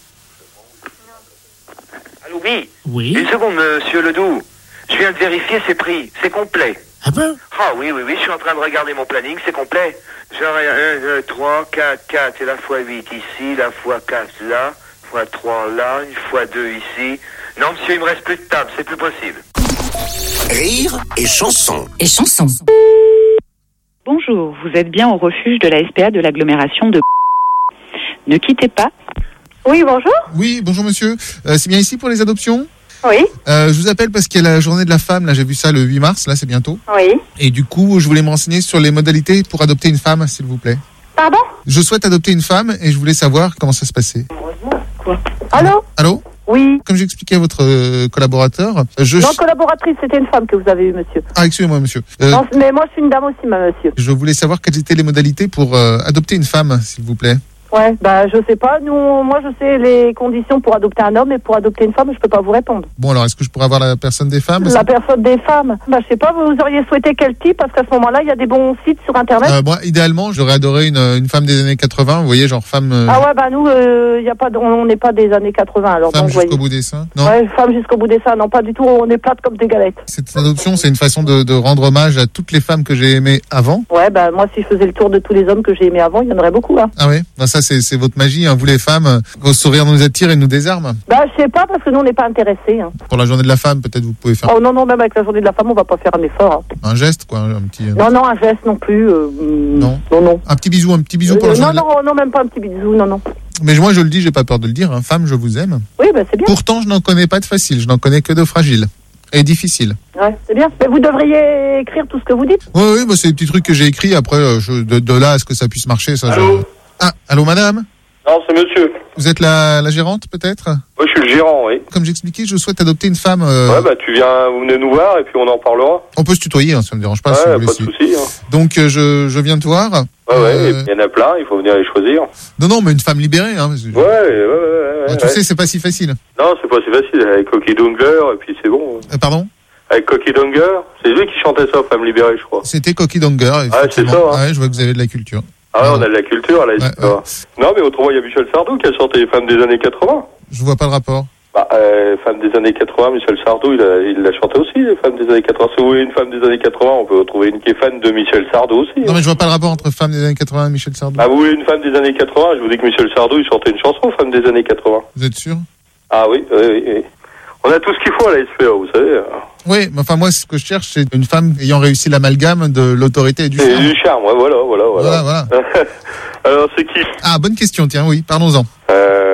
Allô, oui. Oui. Une seconde, monsieur Ledoux. Je viens de vérifier ses prix. C'est complet. Ah bon? Ah oui, je suis en train de regarder mon planning, c'est complet. Genre 1, 2, 3, 4, 4, et la fois 8 ici, la fois 4 là, fois 3 là, une fois 2 ici. Non, monsieur, il me reste plus de table, c'est plus possible. Rire et Chanson. Et chanson. Bonjour, vous êtes bien au refuge de la SPA de l'agglomération de... Ne quittez pas. Oui, bonjour. Oui, bonjour monsieur. C'est bien ici pour les adoptions? Oui. Je vous appelle parce qu'il y a la journée de la femme, là j'ai vu ça le 8 mars, là c'est bientôt. Oui. Et du coup, je voulais me renseigner sur les modalités pour adopter une femme, s'il vous plaît. Pardon? Je souhaite adopter une femme et je voulais savoir comment ça se passait. Quoi? Allô? Allô? Oui. Comme j'expliquais à votre collaborateur, Non, collaboratrice, c'était une femme que vous avez eue, monsieur. Ah, excusez-moi, monsieur. Non, mais moi, je suis une dame aussi, monsieur. Je voulais savoir quelles étaient les modalités pour adopter une femme, s'il vous plaît. Ouais, bah je sais pas. Moi je sais les conditions pour adopter un homme et pour adopter une femme, je peux pas vous répondre. Bon alors, est-ce que je pourrais avoir la personne des femmes? La personne des femmes. Bah je sais pas. Vous auriez souhaité quel type? Parce qu'à ce moment-là, il y a des bons sites sur internet. Moi, idéalement, j'aurais adoré une femme des années 80. Vous voyez, genre femme. Ah ouais, bah nous, y a pas, on n'est pas des années 80. Alors femme donc, jusqu'au bout des seins. Non. Ouais, femme jusqu'au bout des seins. Non, pas du tout. On est plate comme des galettes. Cette adoption, c'est une façon de rendre hommage à toutes les femmes que j'ai aimées avant. Ouais, bah moi, si je faisais le tour de tous les hommes que j'ai aimés avant, il y en aurait beaucoup. Hein. Ah oui. Bah, ça, c'est votre magie. Hein. Vous les femmes, vos sourires nous attirent et nous désarment. Bah je sais pas parce que nous on n'est pas intéressés. Hein. Pour la journée de la femme, peut-être vous pouvez faire. Oh non, même avec la journée de la femme, on va pas faire un effort. Hein. Un geste, quoi, un petit. Non, un geste non plus. Non. Un petit bisou pour la journée. Non, même pas un petit bisou, non. Mais moi je le dis, j'ai pas peur de le dire. Hein. Femme, je vous aime. Oui, bah c'est bien. Pourtant, je n'en connais pas de facile. Je n'en connais que de fragile et difficile. Ouais, c'est bien. Mais vous devriez écrire tout ce que vous dites. Oui, bah, c'est des petits trucs que j'ai écrits. Après, de là à ce que ça puisse marcher, ça. Allô Allô, madame? Non, c'est monsieur. Vous êtes la gérante, peut-être? Moi, je suis le gérant, oui. Comme j'expliquais, je souhaite adopter une femme. Ouais, bah, vous venez nous voir et puis on en parlera. On peut se tutoyer, hein, ça me dérange pas. Ouais, si vous pas voulez, de souci. Hein. Donc, je viens te voir. Ouais, et puis il y en a plein, il faut venir les choisir. Non, mais une femme libérée, hein. Ouais. Tu sais, c'est pas si facile. Non, c'est pas si facile. Avec Cocky Donger, et puis c'est bon. Pardon? Avec Cocky Donger, c'est lui qui chantait ça, Femme libérée, je crois. C'était Cocky Donger. Ah, c'est ça, hein. Ouais, je vois que vous avez de la culture. Ah ouais, on a de la culture, là. Ouais. Non, mais autrement, il y a Michel Sardou qui a chanté les femmes des années 80. Je vois pas le rapport. Bah, femmes des années 80, Michel Sardou, il l'a chanté aussi, les femmes des années 80. Si vous voulez une femme des années 80, on peut trouver une qui est fan de Michel Sardou aussi. Non, mais je vois pas le rapport entre femme des années 80 et Michel Sardou. Ah, vous voulez une femme des années 80, je vous dis que Michel Sardou, il chantait une chanson, femme des années 80. Vous êtes sûr? Ah oui. On a tout ce qu'il faut à la SPA, vous savez. Oui, mais enfin, moi, ce que je cherche, c'est une femme ayant réussi l'amalgame de l'autorité et du charme. Et du charme, ouais, voilà. Voilà. Alors, c'est qui? Ah, bonne question, tiens, oui, parlons-en.